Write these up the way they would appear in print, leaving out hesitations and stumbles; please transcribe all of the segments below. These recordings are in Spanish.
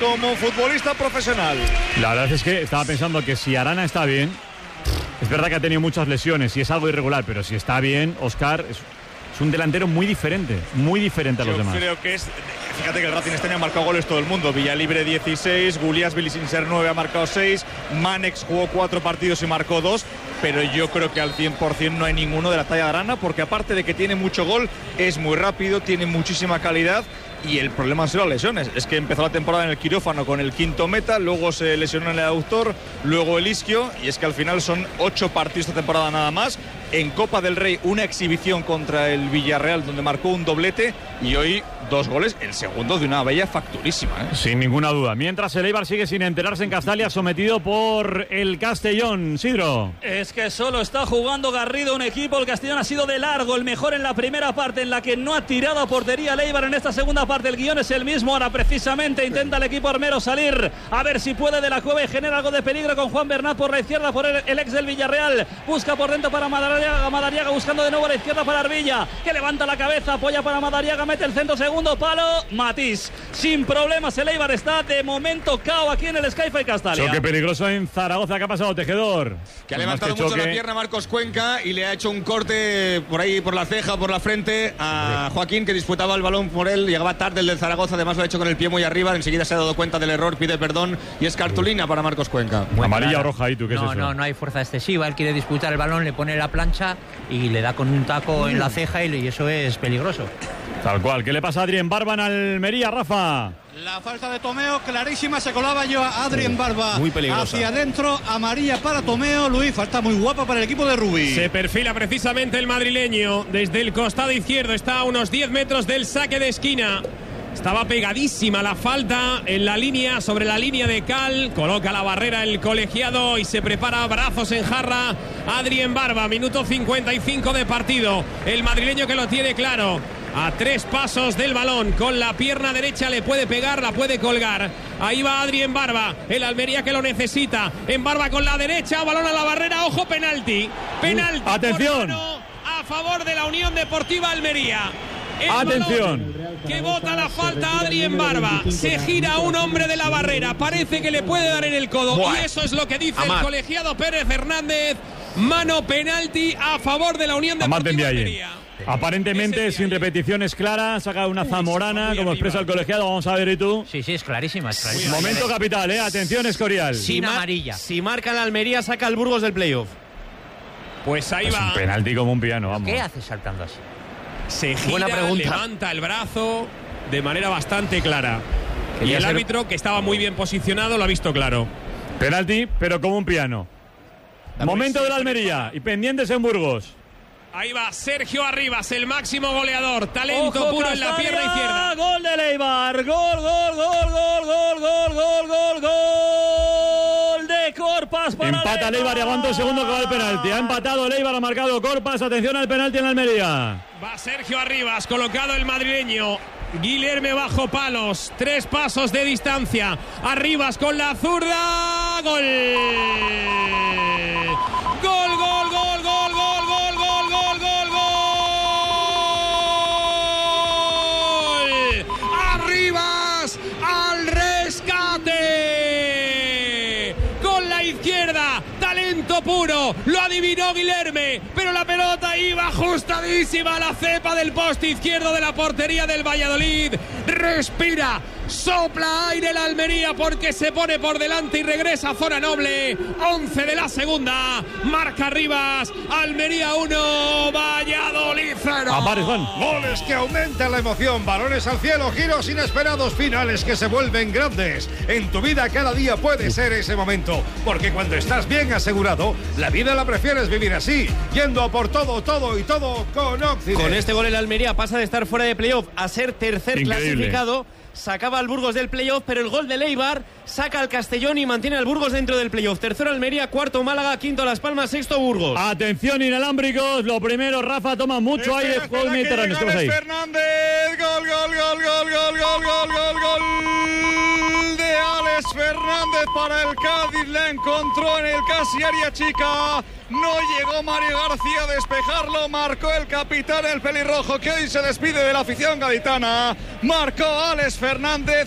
como futbolista profesional. La verdad es que estaba pensando que si Arana está bien, es verdad que ha tenido muchas lesiones y es algo irregular, pero si está bien, Óscar es un delantero muy diferente a los demás. Yo creo que fíjate que el Racing este año ha marcado goles todo el mundo. Villalibre 16, Gulias Bilisinser 9 ha marcado 6, Manex jugó 4 partidos y marcó 2, pero yo creo que al 100% no hay ninguno de la talla de Arana, porque aparte de que tiene mucho gol, es muy rápido, tiene muchísima calidad. Y el problema han sido las lesiones. Es que empezó la temporada en el quirófano con el quinto meta, luego se lesionó en el aductor, luego el isquio, y es que al final son 8 partidos esta temporada nada más. En Copa del Rey una exhibición contra el Villarreal donde marcó un doblete y hoy 2 goles, el segundo de una bella facturísima, ¿eh? Sin ninguna duda. Mientras el Eibar sigue sin enterarse en Castalia, sometido por el Castellón. Sidro. Es que solo está jugando Garrido un equipo. El Castellón ha sido de largo el mejor en la primera parte, en la que no ha tirado a portería el Eibar. En esta segunda parte el guión es el mismo. Ahora precisamente intenta el equipo armero salir a ver si puede de la cueva y genera algo de peligro con Juan Bernat por la izquierda, por el ex del Villarreal. Busca por dentro para Madariaga, buscando de nuevo a la izquierda para Arvilla, que levanta la cabeza, apoya para Madariaga, mete el centro, segundo palo, Matís. Sin problemas el Eibar está de momento cao aquí en el Sky-Fi Castalia. Choque peligroso en Zaragoza. ¿Qué ha pasado, Tejedor? Que ha levantado mucho la pierna Marcos Cuenca y le ha hecho un corte por ahí, por la ceja, por la frente a Joaquín, que disputaba el balón por él. Llegaba tarde el del Zaragoza, además lo ha hecho con el pie muy arriba. Enseguida se ha dado cuenta del error, pide perdón y es cartulina para Marcos Cuenca. Amarilla o roja ahí, ¿tú qué es eso? No hay fuerza excesiva. Él quiere disputar el balón, le pone la plancha y le da con un taco en la ceja y eso es peligroso. Tal cual. ¿Qué le pasa a Adrien Barba en Almería, Rafa? La falta de Tomeo, clarísima, se colaba yo a Adrien Barba. Muy peligrosa. Hacia adentro, amarilla para Tomeo. Luis, falta muy guapa para el equipo de Rubí. Se perfila precisamente el madrileño desde el costado izquierdo. Está a unos 10 metros del saque de esquina. Estaba pegadísima la falta en la línea, sobre la línea de cal. Coloca la barrera el colegiado y se prepara, brazos en jarra, Adrien Barba. Minuto 55 de partido. El madrileño que lo tiene claro. A 3 pasos del balón, con la pierna derecha le puede pegar, la puede colgar. Ahí va Adrien Barba, el Almería que lo necesita. En Barba con la derecha, balón a la barrera, ojo, penalti. Penalti. Atención. A favor de la Unión Deportiva Almería. Atención. Que bota la falta Adrien Barba. Se gira un hombre de la barrera. Parece que le puede dar en el codo. Y eso es lo que dice el colegiado Pérez Hernández. Mano, penalti a favor de la Unión Deportiva Almería. Aparentemente, sin repeticiones claras, saca una zamorana, como expresa el colegiado. Vamos a ver, ¿y tú? Sí, es clarísima. Momento capital, Atención, Escorial. Sin amarilla. Si marca la Almería, saca el Burgos del playoff. Pues ahí es va. Un penalti como un piano, vamos. ¿Qué hace saltando así? Se gira, levanta el brazo de manera bastante clara. Y el árbitro, que estaba muy bien posicionado, lo ha visto claro. Penalti, pero como un piano. Momento de la Almería y pendientes en Burgos. Ahí va Sergio Arribas, el máximo goleador, talento Ojo, puro Castalia, en la pierna izquierda. Gol de Eibar, gol de Corpas para empata el Eibar y aguanta el segundo que va el penalti. Ha empatado el Eibar, ha marcado Corpas. Atención al penalti en Almería. Va Sergio Arribas, colocado el madrileño. Guilherme bajo palos, 3 pasos de distancia. Arribas con la zurda. Gol. Gol. Arribas al rescate. Con la izquierda, talento puro. Lo adivinó Guilherme, pero la pelota iba ajustadísima a la cepa del poste izquierdo de la portería del Valladolid. Respira, sopla aire el Almería porque se pone por delante y regresa a zona noble. 11 de la segunda, marca Arribas. Almería 1, Valladolid 0. Goles que aumentan la emoción, balones al cielo, giros inesperados, finales que se vuelven grandes. En tu vida cada día puede ser ese momento, porque cuando estás bien asegurado, la vida la prefieres vivir así, yendo por todo con Occident. Con este gol el Almería pasa de estar fuera de playoff a ser tercer clasificado. Sacaba al Burgos del playoff, pero el gol de Eibar saca al Castellón y mantiene al Burgos dentro del playoff. Tercero Almería, cuarto Málaga, quinto Las Palmas, sexto Burgos. Atención, inalámbricos. Lo primero, Rafa toma mucho aire. Juego Mediterráneo. Fernández, gol de Alex Fernández para el Cádiz. La encontró en el casi área chica. No llegó Mario García a despejarlo. Marcó el capitán, el pelirrojo, que hoy se despide de la afición gaditana. Marcó Alex Fernández,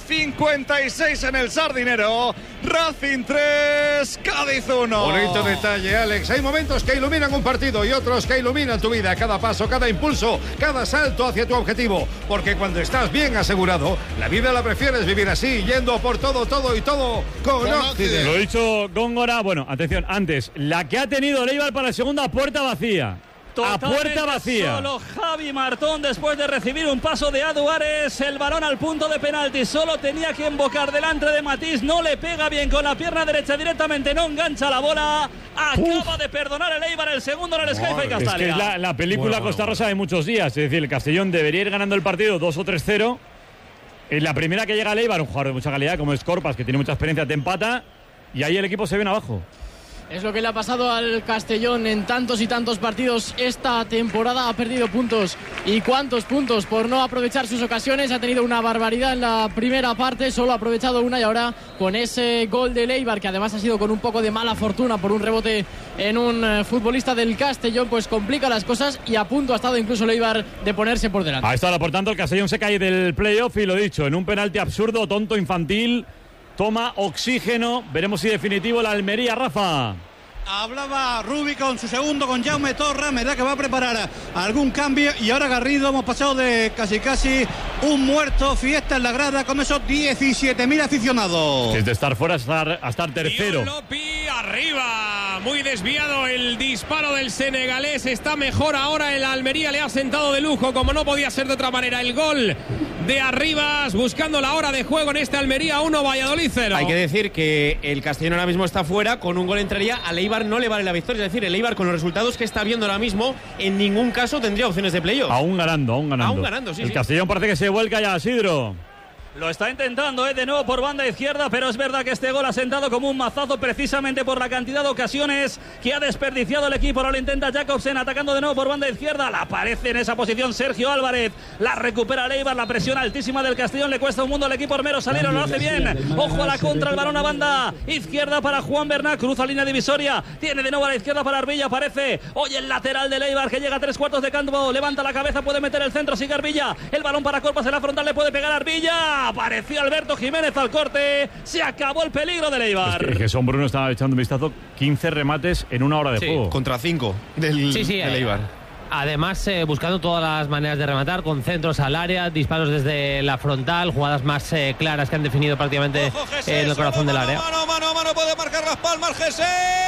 56 en el Sardinero. Racing 3, Cádiz 1. Bonito detalle, Alex. Hay momentos que iluminan un partido y otros que iluminan tu vida. Cada paso, cada impulso, cada salto hacia tu objetivo. Porque cuando estás bien asegurado, la vida la prefieres vivir así, yendo por todo y todo con Occident. Lo he dicho Góngora. Bueno, atención, antes, la que ha tenido Leibar para el segundo a puerta vacía. Totalmente a puerta vacía. Solo Javi Martón, después de recibir un paso de Aduares, el balón al punto de penalti. Solo tenía que embocar delante de Matís. No le pega bien con la pierna derecha directamente. No engancha la bola. Acaba de perdonar el Eibar el segundo en el Skype Castalia. Es que es la película Costa Rosa de muchos días. Es decir, el Castellón debería ir ganando el partido 2 o 3-0. En la primera que llega el Eibar, un jugador de mucha calidad como es Corpas, que tiene mucha experiencia, te empata. Y ahí el equipo se viene abajo. Es lo que le ha pasado al Castellón en tantos y tantos partidos esta temporada. Ha perdido puntos. ¿Y cuántos puntos? Por no aprovechar sus ocasiones. Ha tenido una barbaridad en la primera parte. Solo ha aprovechado una y ahora con ese gol de Leibar, que además ha sido con un poco de mala fortuna por un rebote en un futbolista del Castellón, pues complica las cosas y a punto ha estado incluso Leibar de ponerse por delante. Ahí está, por tanto, el Castellón se cae del playoff y lo dicho, en un penalti absurdo, tonto, infantil. Toma oxígeno. Veremos si definitivo la Almería, Rafa. Hablaba Rubi con su segundo, con Jaume Torra. Me da que va a preparar algún cambio. Y ahora Garrido, hemos pasado de casi un muerto. Fiesta en la grada con esos 17.000 aficionados. Desde estar fuera a estar tercero. Lopi arriba. Muy desviado el disparo del senegalés. Está mejor ahora el Almería. Le ha sentado de lujo, como no podía ser de otra manera. El gol de Arribas, buscando la hora de juego en este Almería 1, Valladolid 0. Hay que decir que el Castellón ahora mismo está fuera. Con un gol entraría. A Eibar no le vale la victoria. Es decir, el Eibar, con los resultados que está viendo ahora mismo, en ningún caso tendría opciones de playoff. Aún ganando. Sí, el Castellón parece que se vuelca ya, Isidro. Lo está intentando de nuevo por banda izquierda, pero es verdad que este gol ha sentado como un mazazo precisamente por la cantidad de ocasiones que ha desperdiciado el equipo. Ahora lo intenta Jacobsen atacando de nuevo por banda izquierda. La aparece en esa posición Sergio Álvarez. La recupera Leibar, la presión altísima del Castellón. Le cuesta un mundo al equipo armero salir, lo hace bien. Ojo a la contra, el balón a banda izquierda para Juan Bernat. Cruza línea divisoria. Tiene de nuevo a la izquierda para Arbilla. Aparece hoy el lateral de Leibar que llega a 3/4 de campo. Levanta la cabeza, puede meter el centro. Sigue Arbilla. El balón para Corpas en la frontal, le puede pegar a Arbilla. Apareció Alberto Jiménez al corte. Se acabó el peligro de Leibar. Es que Son Bruno estaba echando un vistazo. 15 remates en una hora de juego. Contra 5 del Eibar. Además, buscando todas las maneras de rematar, con centros al área, disparos desde la frontal, jugadas más claras que han definido prácticamente en el corazón del área. Mano, puede marcar las palmas Jesse.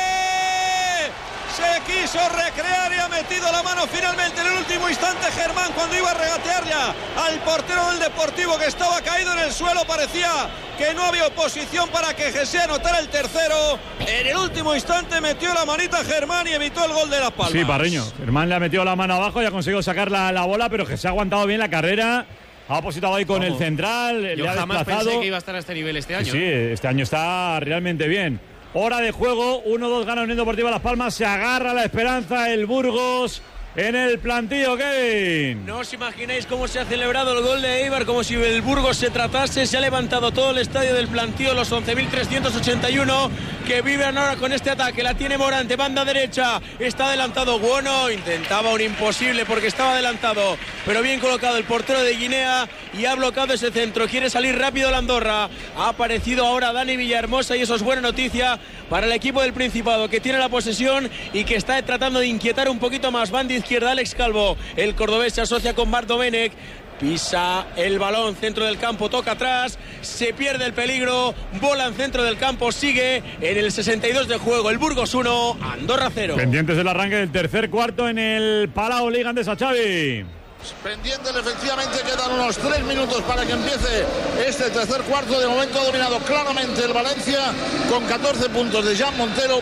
Se quiso recrear y ha metido la mano finalmente en el último instante Germán, cuando iba a regatear ya al portero del Deportivo, que estaba caído en el suelo. Parecía que no había oposición para que Jesse anotara el tercero. En el último instante metió la manita Germán y evitó el gol de Las Palmas. Sí, Parreño. Germán le ha metido la mano abajo y ha conseguido sacar la bola, pero Jesse ha aguantado bien la carrera. Ha opositado ahí con el central. Yo le ha jamás desplazado. pensé que iba a estar a este nivel este año. Sí, este año está realmente bien. Hora de juego, 1-2 gana Unión Deportiva Las Palmas, se agarra la esperanza el Burgos en el plantillo, Kevin. No os imagináis cómo se ha celebrado el gol de Eibar, como si el Burgos se tratase. Se ha levantado todo el estadio del plantío, los 11.381 que viven ahora con este ataque. La tiene Morante, banda derecha, está adelantado Guono, intentaba un imposible porque estaba adelantado, pero bien colocado el portero de Guinea y ha bloqueado ese centro. Quiere salir rápido la Andorra. Ha aparecido ahora Dani Villahermosa y eso es buena noticia para el equipo del Principado, que tiene la posesión y que está tratando de inquietar un poquito más. Banda izquierda, Alex Calvo, el cordobés se asocia con Bart Domenech. Pisa el balón, centro del campo, toca atrás, se pierde el peligro, bola en centro del campo, sigue en el 62 de juego, el Burgos 1, Andorra 0. Pendientes del arranque del tercer cuarto en el Palau Liga Andesa, Xavi. Pendientes, efectivamente, quedan unos 3 minutos para que empiece este tercer cuarto. De momento ha dominado claramente el Valencia con 14 puntos de Jean Montero,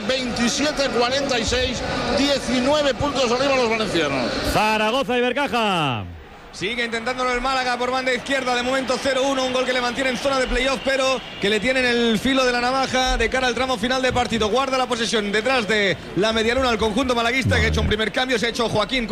27-46, 19 puntos arriba los valencianos. Zaragoza y Bercaja. Sigue intentándolo el Málaga por banda izquierda. De momento 0-1, un gol que le mantiene en zona de playoff, pero que le tiene en el filo de la navaja de cara al tramo final de partido. Guarda la posesión detrás de la medialuna al conjunto malaguista, que ha hecho un primer cambio. Se ha ido Joaquín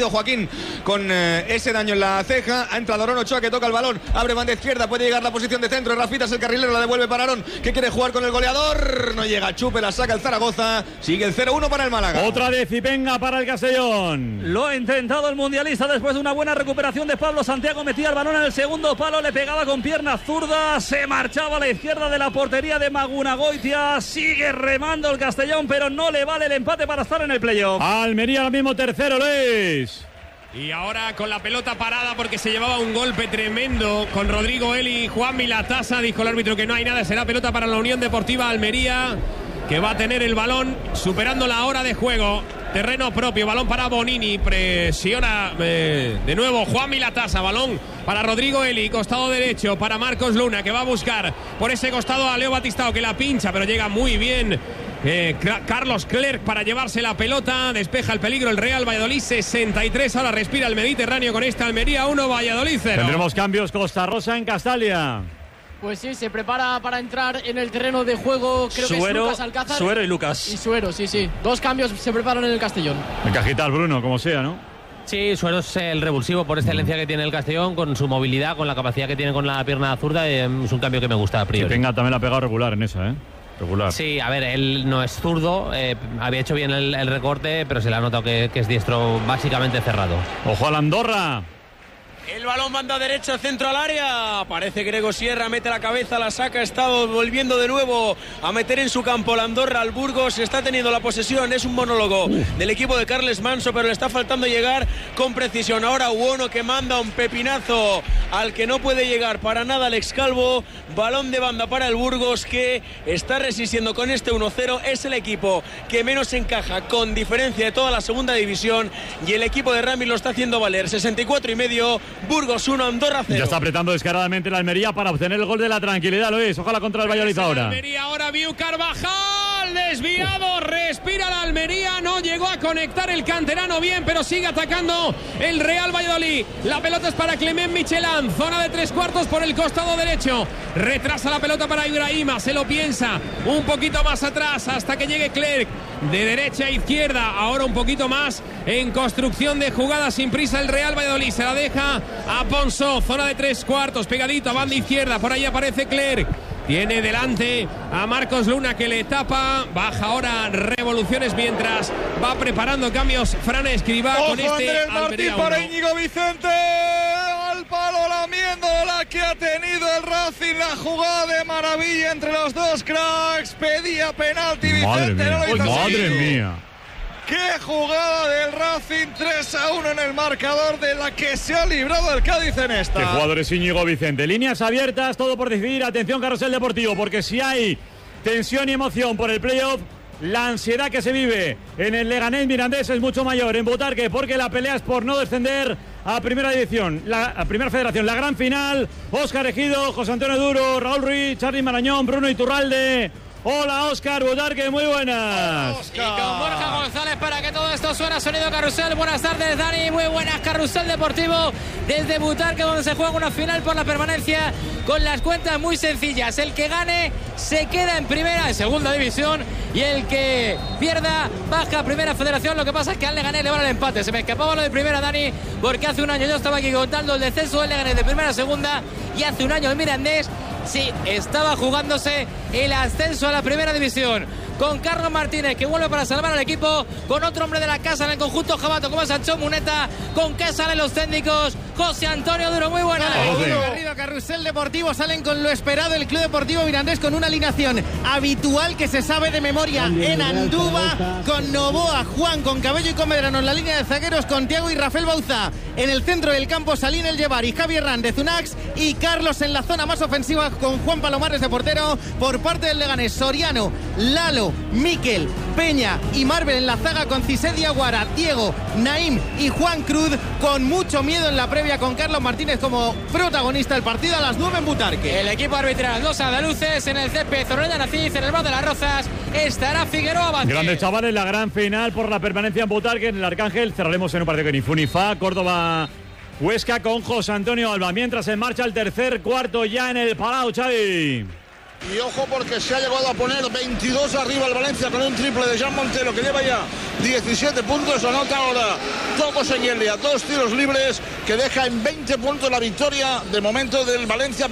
con ese daño en la ceja. Ha entrado Aarón Ochoa, que toca el balón. Abre banda izquierda, puede llegar la posición de centro. Rafitas el carrilero, la devuelve para Aarón, que quiere jugar con el goleador. No llega, Chupe, la saca el Zaragoza. Sigue el 0-1 para el Málaga. Otra de Cipenga para el Castellón. Lo ha intentado el mundialista después de una buena recuperación de Pablo Santiago. Metía el balón en el segundo palo, le pegaba con pierna zurda, se marchaba a la izquierda de la portería de Magunagoitia. Sigue remando el Castellón, pero no le vale el empate para estar en el playoff. Almería ahora mismo tercero, Luis. Y ahora con la pelota parada porque se llevaba un golpe tremendo con Rodrigo Eli y Juan Milatasa. Dijo el árbitro que no hay nada, será pelota para la Unión Deportiva Almería, que va a tener el balón superando la hora de juego. Terreno propio, balón para Bonini, presiona de nuevo Juan Milatasa, balón para Rodrigo Eli, costado derecho para Marcos Luna, que va a buscar por ese costado a Leo Batistao, que la pincha, pero llega muy bien Carlos Clerc para llevarse la pelota, despeja el peligro el Real Valladolid. 63, ahora respira el Mediterráneo con esta Almería 1, Valladolid 0. Tendremos cambios. Costa Rosa en Castalia. Pues sí, se prepara para entrar en el terreno de juego, creo que es Lucas Alcázar. Suero y Lucas. Y Suero, sí. 2 cambios se preparan en el Castellón. Encajita al Bruno, como sea, ¿no? Sí, Suero es el revulsivo por excelencia que tiene el Castellón, con su movilidad, con la capacidad que tiene con la pierna zurda. Es un cambio que me gusta a priori. Venga, también la ha pegado regular en esa, ¿eh? Regular. Sí, a ver, él no es zurdo, había hecho bien el recorte, pero se le ha notado que es diestro básicamente cerrado. ¡Ojo a la Andorra! El balón manda derecha, centro al área. Aparece Grego Sierra, mete la cabeza, la saca. Está volviendo de nuevo a meter en su campo la Andorra al Burgos. Está teniendo la posesión. Es un monólogo del equipo de Carles Manso, pero le está faltando llegar con precisión. Ahora Uono, que manda un pepinazo al que no puede llegar para nada Alex Calvo. Balón de banda para el Burgos, que está resistiendo con este 1-0. Es el equipo que menos encaja con diferencia de toda la segunda división, y el equipo de Ramis lo está haciendo valer. 64,5. Burgos 1, Andorra 0. Ya está apretando descaradamente la Almería para obtener el gol de la tranquilidad, Luis. Ojalá contra el Valladolid ahora. Almería ahora, Viu Carvajal, desviado, respira la Almería, no llegó a conectar el canterano bien, pero sigue atacando el Real Valladolid. La pelota es para Clement Michelán, zona de 3/4 por el costado derecho. Retrasa la pelota para Ibrahima, se lo piensa un poquito más atrás hasta que llegue Clerc. De derecha a izquierda, ahora un poquito más en construcción de jugada sin prisa el Real Valladolid. Se la deja a Ponso, zona de 3/4, pegadito a banda izquierda, por ahí aparece Clerc. Tiene delante a Marcos Luna, que le tapa. Baja ahora revoluciones mientras va preparando cambios Fran Escribá. Ojo, con este Andrés Martín para Íñigo Vicente. Al palo lamiendo la que ha tenido el Racing. La jugada de maravilla entre los dos cracks. Pedía penalti Vicente. Madre mía. ¡Qué jugada del Racing! 3-1 en el marcador, de la que se ha librado el Cádiz en esta. ¿Qué jugador es Íñigo Vicente? Líneas abiertas, todo por decidir. Atención, Carrusel Deportivo, porque si hay tensión y emoción por el playoff, la ansiedad que se vive en el Leganés Mirandés es mucho mayor en Butarque, porque la pelea es por no descender a Primera División, a Primera Federación. La gran final, Óscar Ejido, José Antonio Duro, Raúl Ruiz, Charly Marañón, Bruno Iturralde. Hola, Óscar Butarque, muy buenas. Y con Borja González para que todo esto suena. Sonido Carrusel. Buenas tardes, Dani. Muy buenas, Carrusel Deportivo desde Butarque, donde se juega una final por la permanencia con las cuentas muy sencillas. El que gane se queda en Primera, en Segunda División, y el que pierda baja a Primera Federación. Lo que pasa es que al Leganés le van el empate. Se me escapaba lo de Primera, Dani, porque hace un año yo estaba aquí contando el descenso del Leganés de Primera a Segunda, y hace un año el Mirandés sí estaba jugándose el ascenso a la Primera División, con Carlos Martínez, que vuelve para salvar al equipo, con otro hombre de la casa en el conjunto jabato como es Sancho Muneta, con que salen los técnicos. José Antonio Duro, muy buenas. Garrido, Carrusel Deportivo, salen con lo esperado el Club Deportivo Mirandés, con una alineación habitual que se sabe de memoria en Andúba, con Novoa, Juan, con Cabello y con Medrano en la línea de zagueros, con Tiago y Rafael Bauza en el centro del campo, Salín El Llevar y Javier Hernández Unax, y Carlos en la zona más ofensiva con Juan Palomares de portero. Por parte del Leganés, Soriano, Lalo, Miquel, Peña y Marvel en la zaga, con Cisé Diaguara, Diego, Naim y Juan Cruz, con mucho miedo en la previa, con Carlos Martínez como protagonista del partido a las 9 en Butarque. El equipo arbitral, los andaluces en el césped, Zorrilla Naciz, en el bar de las Rozas estará Figueroa Vázquez. Grandes chavales, la gran final por la permanencia en Butarque, en el Arcángel. Cerraremos en un partido con Infunifa, Córdoba Huesca con José Antonio Alba. Mientras en marcha el tercer cuarto ya en el Palau, Xavi. Y ojo porque se ha llegado a poner 22 arriba el Valencia con un triple de Jan Montero que lleva ya 17 puntos. Anota ahora Toco Seguelia, 2 tiros libres que deja en 20 puntos la victoria de momento del Valencia.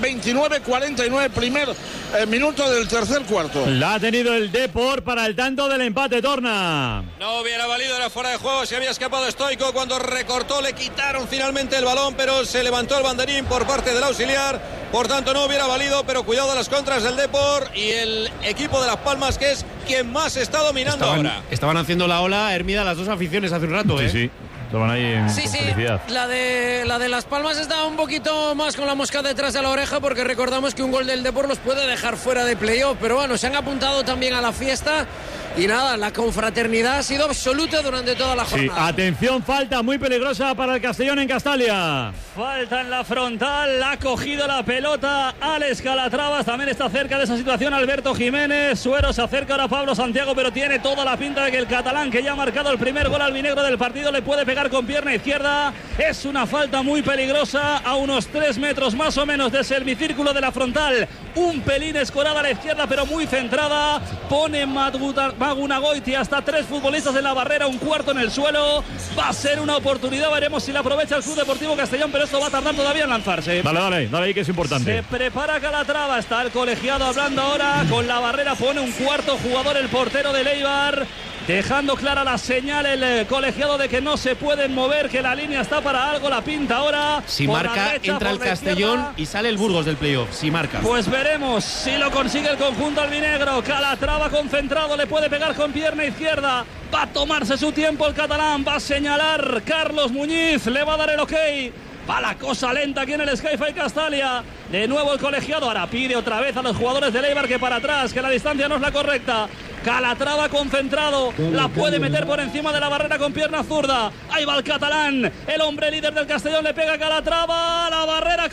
29-49, primer minuto del tercer cuarto. La ha tenido el Depor para el tanto del empate, Torna. No hubiera valido, era fuera de juego, se había escapado Stoico cuando recortó, le quitaron finalmente el balón, pero se levantó el banderín por parte del auxiliar, por tanto no hubiera valido, pero cuidado a las contras del Depor y el equipo de Las Palmas, que es quien más está dominando ahora. Estaban haciendo la ola, Hermida, las dos aficiones hace un rato, ¿eh? Sí. Estaban ahí en felicidad. La de Las Palmas está un poquito más con la mosca detrás de la oreja, porque recordamos que un gol del Depor los puede dejar fuera de playoff, pero bueno, se han apuntado también a la fiesta y nada, la confraternidad ha sido absoluta durante toda la jornada. Sí, atención, falta muy peligrosa para el Castellón en Castalia. Falta en la frontal, ha cogido la pelota Alex Calatravas, también está cerca de esa situación Alberto Jiménez. Suero, se acerca ahora Pablo Santiago, pero tiene toda la pinta de que el catalán, que ya ha marcado el primer gol albinegro del partido, le puede pegar con pierna izquierda. Es una falta muy peligrosa a unos 3 metros más o menos del semicírculo de la frontal, un pelín escorada a la izquierda pero muy centrada. Pone Magunagoiti hasta 3 futbolistas en la barrera, un cuarto en el suelo. Va a ser una oportunidad, veremos si la aprovecha el Club Deportivo Castellón, pero esto va a tardar todavía en lanzarse. Dale ahí, que es importante. Se prepara Calatrava, está el colegiado hablando ahora con la barrera, pone un cuarto jugador el portero de Eibar, dejando clara la señal el colegiado de que no se pueden mover, que la línea está para algo, la pinta ahora. Si marca, derecha, entra el Castellón izquierda, y sale el Burgos del playoff. Si marca. Pues veremos si lo consigue el conjunto albinegro. Calatrava concentrado, le puede pegar con pierna izquierda. Va a tomarse su tiempo el catalán, va a señalar Carlos Muñiz, le va a dar el ok. Va la cosa lenta aquí en el Sky-Fi Castalia. De nuevo el colegiado. Ahora pide otra vez a los jugadores de Eibar que para atrás, que la distancia no es la correcta. Calatrava concentrado. La puede meter por encima de la barrera con pierna zurda. Ahí va el catalán. El hombre líder del Castellón le pega a Calatrava. La barrera,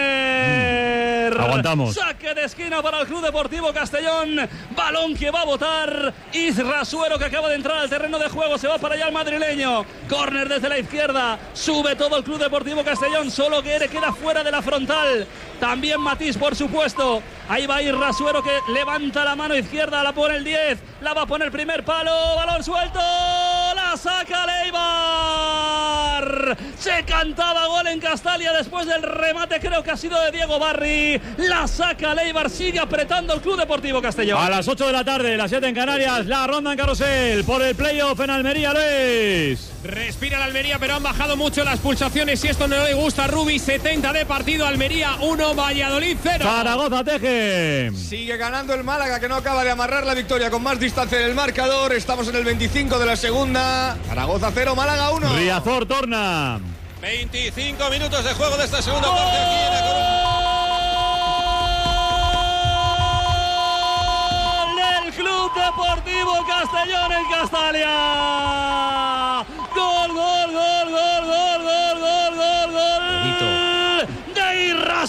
córner. Aguantamos. Saque de esquina para el Club Deportivo Castellón. Balón que va a botar Isra Suero, que acaba de entrar al terreno de juego. Se va para allá el madrileño. Córner desde la izquierda. Sube todo el Club Deportivo Castellón. Solo que queda fuera de la frontal. También Matís, por supuesto. Ahí va Isra Suero, que levanta la mano izquierda, la pone el 10, la va a poner primer palo, balón suelto, la saca Eibar. Se cantaba gol en Castalia después del remate, creo que ha sido de Diego Barri. La saca Eibar, sigue apretando el Club Deportivo Castellón. A las 8 de la tarde, las 7 en Canarias, la ronda en Carrusel por el playoff en Almería, Luis. Respira la Almería, pero han bajado mucho las pulsaciones y esto no le gusta a Rubi. 70 de partido, Almería 1, Valladolid 0. Zaragoza teje. Sigue ganando el Málaga, que no acaba de amarrar la victoria con más distancia en el marcador. Estamos en el 25 de la segunda. Zaragoza 0, Málaga 1. Riazor torna. 25 minutos de juego de esta segunda parte aquí en la del Club Deportivo Castellón en Castalia. Gol, gol, gol, gol, gol, gol, gol, gol, gol. De Isra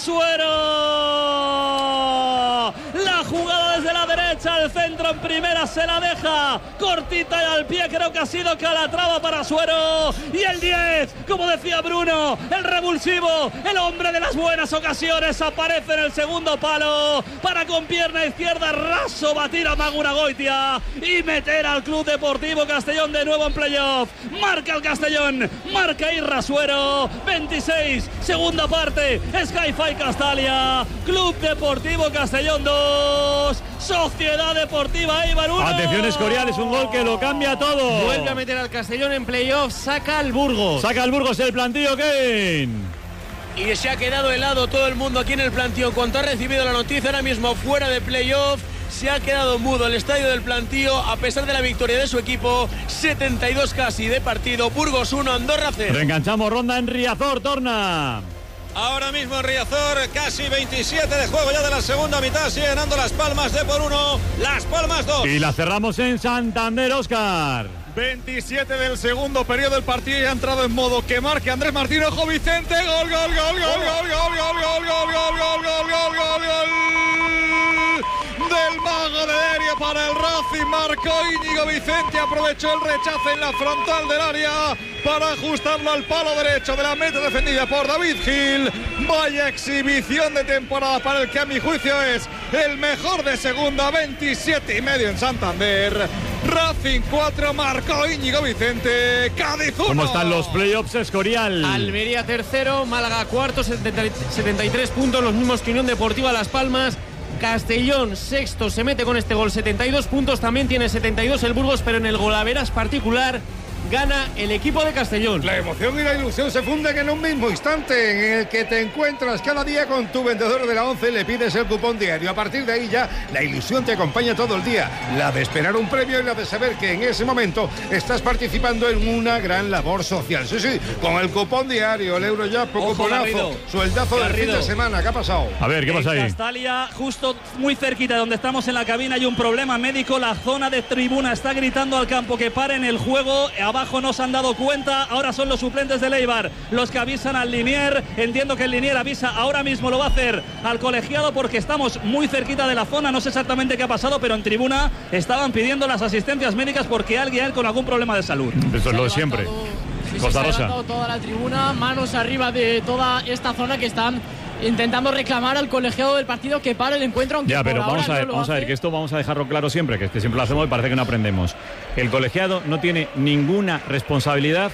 Suero. La jugada desde la derecha, el centro en primera se la deja cortita y al pie, creo que ha sido Calatrava para Suero. Y el 10, como decía Bruno, el revulsivo, el hombre de las buenas ocasiones, aparece en el segundo palo para con pierna izquierda raso batir a Magunagoitia y meter al Club Deportivo Castellón de nuevo en playoff. Marca el Castellón, marca Isra Suero. 26, segunda parte, Sky-Fi Castalia, Club Deportivo Castellón 2, Sociedad Deportiva Eibar 1. Atención, Escorial, es un gol que lo cambia todo. Vuelve a meter al Castellón en playoff, saca al Burgos. Saca al Burgos el plantillo, Kevin. Y se ha quedado helado todo el mundo aquí en el plantío. Cuando ha recibido la noticia ahora mismo fuera de playoff, se ha quedado mudo el estadio del plantío a pesar de la victoria de su equipo. 72 casi de partido. Burgos 1, Andorra 0. Reenganchamos ronda en Riazor, torna. Ahora mismo en Riazor, casi 27 de juego ya de la segunda mitad. Sigue ganando Las Palmas de por 1. Las Palmas 2. Y la cerramos en Santander, Óscar. 27 del segundo periodo del partido y ha entrado en modo que marque Andrés Martín. Ojo Vicente, gol, gol, gol, gol, gol, gol, gol, gol, gol, gol, gol, gol, gol, gol, gol del mago de Deria para el Racing. Marcó Íñigo Vicente, aprovechó el rechazo en la frontal del área para ajustarlo al palo derecho de la meta defendida por David Gil. Vaya exhibición de temporada para el que a mi juicio es el mejor de segunda, 27,5 en Santander. Racing 4, marcó Íñigo Vicente, Cádiz 1. ¿Cómo están los playoffs, Escorial? Almería tercero, Málaga cuarto, 73 puntos, los mismos que Unión Deportiva Las Palmas. Castellón sexto, se mete con este gol, 72 puntos, también tiene 72 el Burgos, pero en el golaveras particular gana el equipo de Castellón. La emoción y la ilusión se funden en un mismo instante en el que te encuentras cada día con tu vendedor de la 11, le pides el cupón diario. A partir de ahí ya la ilusión te acompaña todo el día, la de esperar un premio y la de saber que en ese momento estás participando en una gran labor social. Sí, con el cupón diario, el Eurojackpot, cuponazo, sueldazo del fin de semana. ¿Qué ha pasado? A ver, ¿qué pasa ahí? En Castalia, justo muy cerquita de donde estamos en la cabina, hay un problema médico. La zona de tribuna está gritando al campo que paren el juego. Abajo no se han dado cuenta, ahora son los suplentes del Eibar los que avisan al Linier. Entiendo que el Linier avisa ahora mismo, lo va a hacer al colegiado porque estamos muy cerquita de la zona. No sé exactamente qué ha pasado, pero en tribuna estaban pidiendo las asistencias médicas porque alguien con algún problema de salud. Eso es lo de siempre. Costa Rosa. Se ha levantado toda la tribuna, manos arriba de toda esta zona que están intentando reclamar al colegiado del partido que pare el encuentro. Aunque ya, pero vamos a ver, que esto vamos a dejarlo claro siempre, que siempre lo hacemos y parece que no aprendemos. El colegiado no tiene ninguna responsabilidad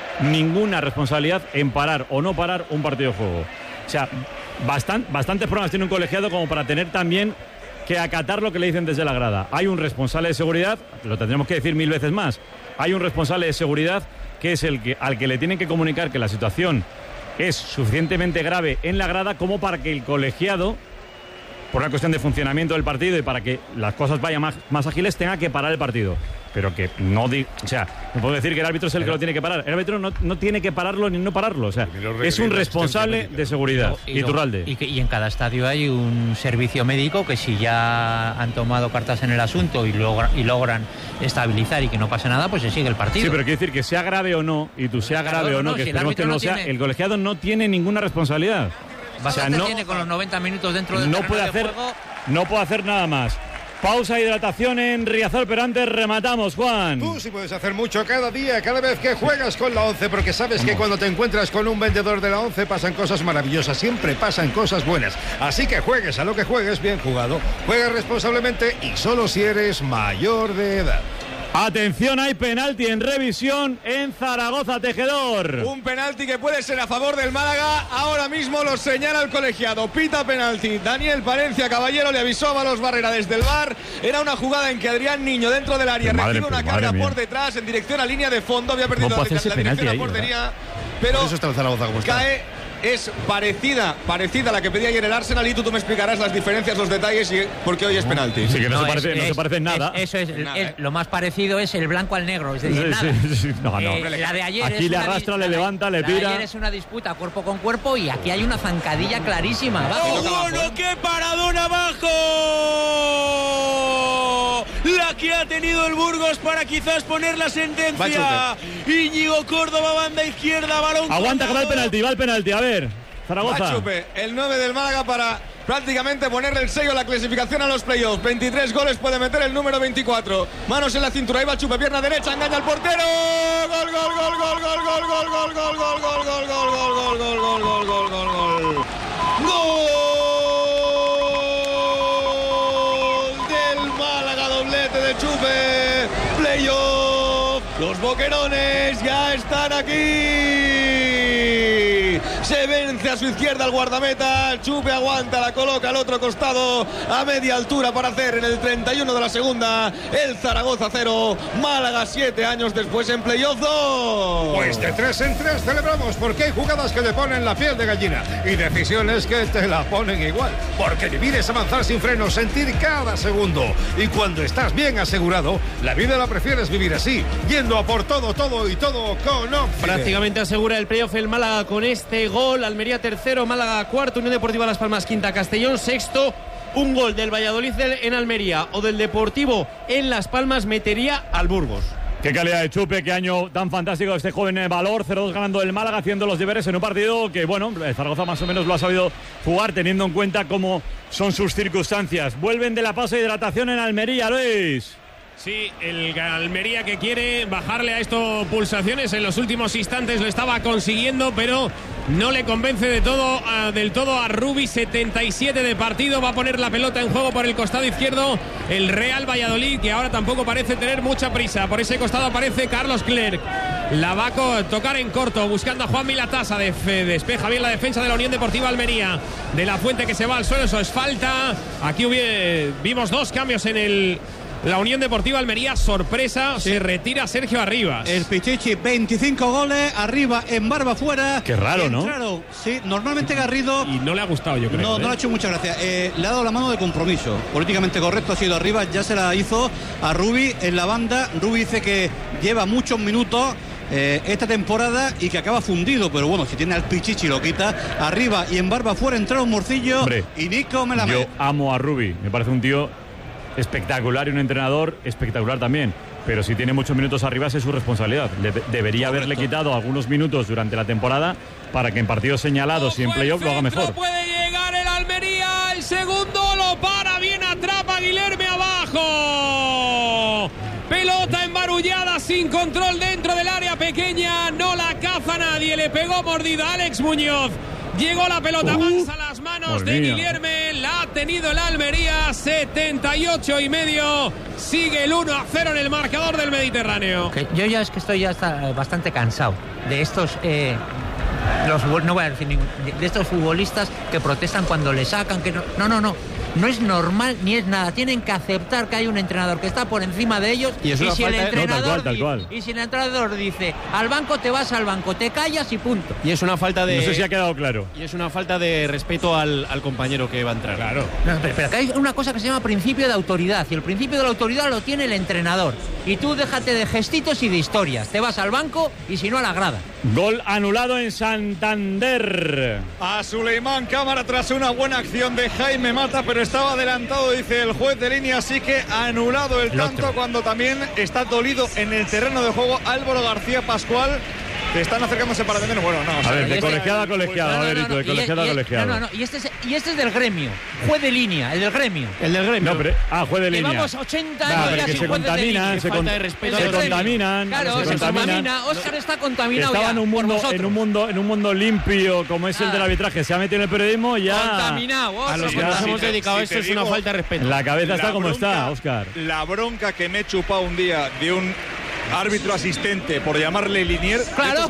en parar o no parar un partido de juego. O sea, bastantes problemas tiene un colegiado como para tener también que acatar lo que le dicen desde la grada. Hay un responsable de seguridad, lo tendremos que decir 1000 veces más, hay un responsable de seguridad que es al que le tienen que comunicar que la situación es suficientemente grave en la grada como para que el colegiado, por una cuestión de funcionamiento del partido y para que las cosas vayan más ágiles, tenga que parar el partido. Pero que no... O sea, no puedo decir que el árbitro es el que lo tiene que parar. El árbitro no tiene que pararlo ni no pararlo. O sea, es un responsable de seguridad. Iturralde. Y en cada estadio hay un servicio médico que si ya han tomado cartas en el asunto y logran estabilizar y que no pase nada, pues se sigue el partido. Sí, pero quiere decir que sea grave o no, y tú sea grave o no, que esperemos que no sea, el colegiado no tiene ninguna responsabilidad. Bastante tiene con los 90 minutos dentro del terreno de juego. No puede hacer nada más. Pausa, hidratación en Riazor, pero antes rematamos, Juan. Tú sí puedes hacer mucho cada día, cada vez que juegas con la 11, porque sabes que cuando te encuentras con un vendedor de la 11 pasan cosas maravillosas, siempre pasan cosas buenas. Así que juegues a lo que juegues, bien jugado. Juega responsablemente y solo si eres mayor de edad. Atención, hay penalti en revisión en Zaragoza, Tejedor. Un penalti que puede ser a favor del Málaga. Ahora mismo lo señala el colegiado. Pita penalti. Daniel Palencia Caballero le avisó a Valos Barrera desde el VAR. Era una jugada en que Adrián Niño dentro del área recibe una carga por detrás en dirección a línea de fondo. Había perdido la dirección a la portería. Pero por eso está el Zaragoza como está. Cae. Es parecida a la que pedía ayer el Arsenal y tú me explicarás las diferencias, los detalles y por qué hoy es penalti. Sí, que no se parece en nada. Eso es, lo más parecido es el blanco al negro, es decir, nada. No. La de ayer aquí le arrastra, le levanta, le tira. Ayer es una disputa cuerpo con cuerpo y aquí hay una zancadilla clarísima. ¡Oh, no! ¡Qué paradón abajo! La que ha tenido el Burgos para quizás poner la sentencia. Íñigo Córdoba, banda izquierda, balón. Aguanta que va el penalti, a ver. Zaragoza. Machupe, el 9 del Málaga para prácticamente ponerle el sello a la clasificación a los playoffs. 23 goles puede meter el número 24. Manos en la cintura, ahí va Chupe, pierna derecha, engaña al portero. Gol, gol, gol, gol, gol, gol, gol, gol, gol, gol, gol, gol, gol, gol, gol, gol, gol, gol, gol, gol. Gol del Málaga, doblete de Chupe. Playoff. Los boquerones ya están aquí. Se vence a su izquierda el guardameta. Chupe aguanta, la coloca al otro costado a media altura para hacer en el 31 de la segunda el Zaragoza 0, Málaga 7 años después en playoff 2. Pues de 3 en 3 celebramos porque hay jugadas que te ponen la piel de gallina y decisiones que te la ponen igual. Porque vivir es avanzar sin frenos, sentir cada segundo. Y cuando estás bien asegurado, la vida la prefieres vivir así, yendo a por todo y todo con Occident. Prácticamente asegura el playoff el Málaga con este gol. Almería tercero, Málaga cuarto, Unión Deportiva Las Palmas quinta, Castellón sexto. Un gol del Valladolid en Almería o del Deportivo en Las Palmas metería al Burgos. Qué calidad de Chupe, qué año tan fantástico este joven valor. 0-2 ganando el Málaga, haciendo los deberes en un partido que, bueno, Zaragoza más o menos lo ha sabido jugar, teniendo en cuenta cómo son sus circunstancias. Vuelven de la pausa de hidratación en Almería, Luis. Sí, el Almería que quiere bajarle a estos pulsaciones en los últimos instantes lo estaba consiguiendo, pero no le convence del todo a Rubi. 77 de partido, va a poner la pelota en juego por el costado izquierdo el Real Valladolid, que ahora tampoco parece tener mucha prisa. Por ese costado aparece Carlos Clerc, la va a tocar en corto buscando a Juan Milatasa, despeja bien la defensa de la Unión Deportiva Almería. De la Fuente que se va al suelo, eso es falta. Aquí vimos 2 cambios en la Unión Deportiva Almería, sorpresa, se retira Sergio Arribas. El Pichichi, 25 goles, Arribas en barba fuera. Qué raro, ¿no? Claro, sí, normalmente Garrido... Y no le ha gustado, yo creo. No le ha hecho mucha gracia. Le ha dado la mano de compromiso. Políticamente correcto ha sido Arribas, ya se la hizo a Rubi en la banda. Rubi dice que lleva muchos minutos esta temporada y que acaba fundido, pero bueno, si tiene al Pichichi lo quita. Arriba y en barba fuera entraron Morcillo. Hombre, y Nico Melamed. Yo amo a Rubi, me parece un tío espectacular y un entrenador espectacular también, pero si tiene muchos minutos arriba es su responsabilidad. Debería haberle quitado algunos minutos durante la temporada para que en partidos señalados y en playoff lo haga mejor. Puede llegar el Almería, el segundo lo para, bien atrapa Guilherme abajo. Pelota embarullada sin control dentro del área pequeña, no la caza nadie, le pegó mordida Alex Muñoz. Llegó la pelota mansa a las manos de Guilherme, la ha tenido el Almería, 78 y medio, sigue el 1-0 en el marcador del Mediterráneo. Yo ya estoy bastante cansado de estos, no voy a decir de estos futbolistas que protestan cuando le sacan, que no es normal ni es nada. Tienen que aceptar que hay un entrenador que está por encima de ellos. Y si el entrenador dice al banco, te vas al banco, te callas y punto. Y es una falta de... No sé si ha quedado claro. Y es una falta de respeto al compañero que va a entrar. Claro. No, pero acá hay una cosa que se llama principio de autoridad. Y el principio de la autoridad lo tiene el entrenador. Y tú déjate de gestitos y de historias. Te vas al banco y si no a la grada. Gol anulado en Santander. A Suleimán Cámara tras una buena acción de Jaime Mata, pero estaba adelantado, dice el juez de línea, así que anulado el tanto cuando también está dolido en el terreno de juego Álvaro García Pascual. Que están acercándose para tener, bueno, no. A ver, de colegiado a colegiado, de colegiado a colegiado. Y este es del gremio, juez de línea, el del gremio. El del gremio. No, pero, juez de línea. Llevamos 80 años ya sin juez de línea. Se contaminan. Claro, se contamina. Óscar está contaminado. Estaba en un mundo limpio como es el del arbitraje. Se ha metido en el periodismo y ya. Contaminado. A los que nos hemos dedicado a esto es una falta de respeto. La cabeza está como está, Óscar. La bronca que me he chupado un día de un árbitro asistente por llamarle Linier. Claro.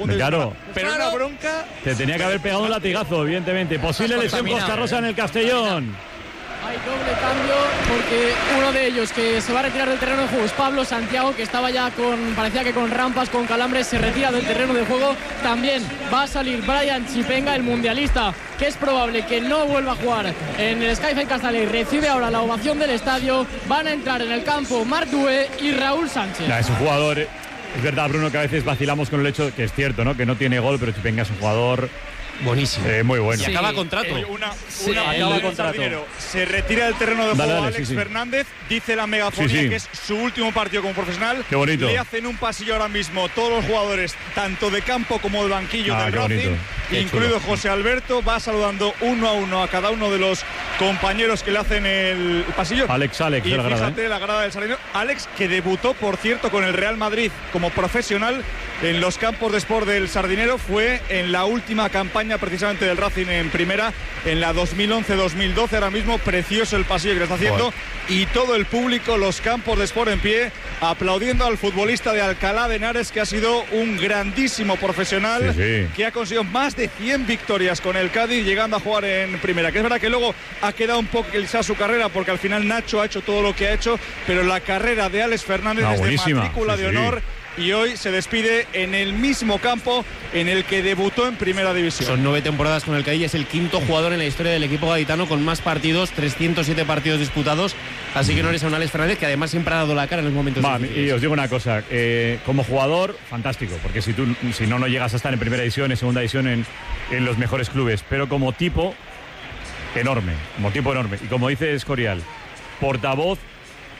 Pero una bronca. Te tenía que haber pegado un latigazo, evidentemente. Posible lesión Costa Rosa en el Castellón. Hay doble cambio porque uno de ellos que se va a retirar del terreno de juego es Pablo Santiago, que estaba ya parecía que con rampas, con calambres, se retira del terreno de juego. También va a salir Brian Chipenga, el mundialista, que es probable que no vuelva a jugar en el Skyfire Castellet. Recibe ahora la ovación del estadio. Van a entrar en el campo Marc Dué y Raúl Sánchez. Es un jugador, es verdad, Bruno, que a veces vacilamos con el hecho, que es cierto, ¿no?, que no tiene gol, pero Chipenga es un jugador buenísimo, muy bueno. Y acaba contrato. Acaba contrato. Se retira del terreno de juego Alex Fernández. Dice la megafonía que es su último partido como profesional. Qué bonito. Le hacen un pasillo ahora mismo todos los jugadores, tanto de campo como de banquillo del Racing, incluido José Alberto. Va saludando uno a uno a cada uno de los compañeros que le hacen el pasillo. Alex, y la grada, fíjate la grada del Sardinero. Alex, que debutó, por cierto, con el Real Madrid como profesional en los campos de Sport del Sardinero. Fue en la última campaña precisamente del Racing en primera, en la 2011-2012. Ahora mismo precioso el pasillo que le está haciendo. Y todo el público, los campos de Sport en pie, aplaudiendo al futbolista de Alcalá de Henares, que ha sido un grandísimo profesional, que ha conseguido más de 100 victorias con el Cádiz, llegando a jugar en primera. Que es verdad que luego ha quedado un poco quizá su carrera, porque al final Nacho ha hecho todo lo que ha hecho, pero la carrera de Alex Fernández es de matrícula de honor. Y hoy se despide en el mismo campo en el que debutó en Primera División. Son 9 temporadas con el Cádiz y es el quinto jugador en la historia del equipo gaditano con más partidos, 307 partidos disputados. Así que no eres a un Alex Fernández, que además siempre ha dado la cara en los momentos difíciles. Y os digo una cosa, como jugador, fantástico, porque si no llegas a estar en Primera División, en Segunda División, en los mejores clubes, pero como tipo, enorme. Y como dice Escorial, portavoz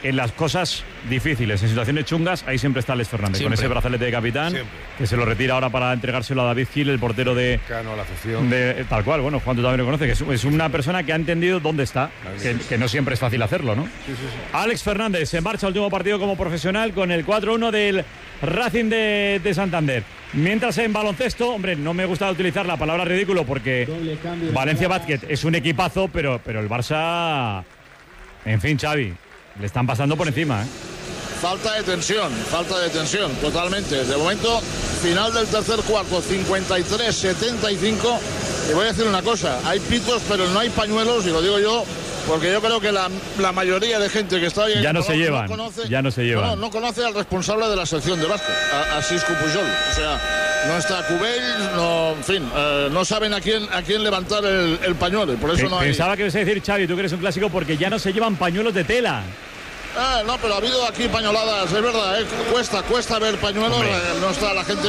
en las cosas difíciles, en situaciones chungas, ahí siempre está Alex Fernández, Siempre. con ese brazalete de capitán, Siempre. que se lo retira ahora para entregárselo a David Gil, el portero de... Cano, la afición. Tal cual, bueno, Juan, tú también lo conoces, que es una persona que ha entendido dónde está, que no siempre es fácil hacerlo, ¿no? Sí. Alex Fernández se marcha al último partido como profesional con el 4-1 del Racing de Santander. Mientras en baloncesto, hombre, no me gusta utilizar la palabra ridículo porque Valencia Basket es un equipazo, pero el Barça, en fin, Xavi, le están pasando por encima, ¿eh? Falta de tensión, totalmente. De momento, final del tercer cuarto, 53-75. Y voy a decir una cosa, hay pitos pero no hay pañuelos, y lo digo yo, porque yo creo que la mayoría de gente que está ahí Ya no se llevan. No conoce al responsable de la sección de básquet, a Sisco Pujol. O sea, no está Cubell, en fin, no saben a quién levantar el pañuelo, y por eso no hay... Pensaba que ibas a decir, Xavi, tú que eres un clásico, porque ya no se llevan pañuelos de tela. No, pero ha habido aquí pañoladas, es verdad, cuesta ver pañuelos, no está la gente,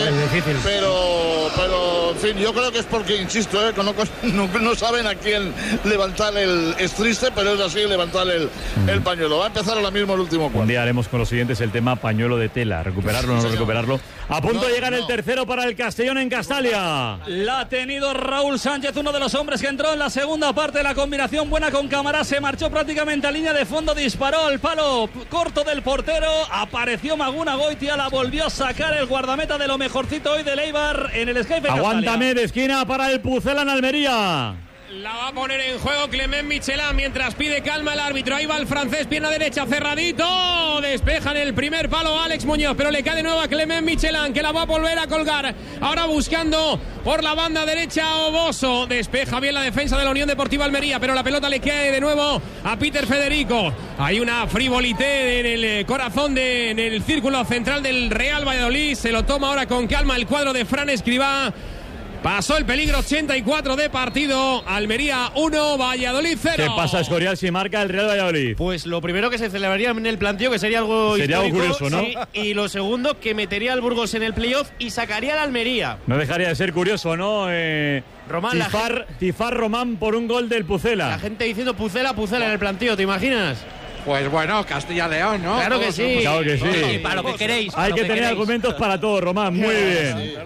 pero en fin, yo creo que es porque, insisto, que no saben a quién levantar es triste, pero es así levantar el pañuelo. Va a empezar ahora mismo el último cuarto. Un día haremos con los siguientes el tema pañuelo de tela, recuperarlo o no recuperarlo. A punto de llegar el tercero para el Castellón en Castalia. La ha tenido Raúl Sánchez, uno de los hombres que entró en la segunda parte de la combinación buena con Camará, se marchó prácticamente a línea de fondo, disparó al palo corto del portero, apareció Maguna Goitia, la volvió a sacar el guardameta de lo mejorcito hoy de Eibar en el Skype. Aguántame de esquina para el Pucela en Almería. La va a poner en juego Clement Michelin mientras pide calma el árbitro. Ahí va el francés, pierna derecha, cerradito. Despeja en el primer palo Alex Muñoz, pero le cae de nuevo a Clement Michelin, que la va a volver a colgar. Ahora buscando por la banda derecha Oboso. Despeja bien la defensa de la Unión Deportiva Almería, pero la pelota le cae de nuevo a Peter Federico. Hay una frivolité en el corazón en el círculo central del Real Valladolid. Se lo toma ahora con calma el cuadro de Fran Escribá. Pasó el peligro, 84 de partido. Almería 1, Valladolid 0. ¿Qué pasa, Escorial, si marca el Real Valladolid? Pues lo primero que se celebraría en el planteo, que sería algo histórico, curioso, ¿no? Sí, y lo segundo, que metería al Burgos en el playoff y sacaría al Almería. No dejaría de ser curioso, ¿no? Román, Tifar Román por un gol del Pucela. La gente diciendo Pucela en el planteo, ¿te imaginas? Pues bueno, Castilla-León, ¿no? Claro que sí. Claro que sí. Sí, para lo que queréis. Hay que tener argumentos para todo, Román. Muy bien. Sí.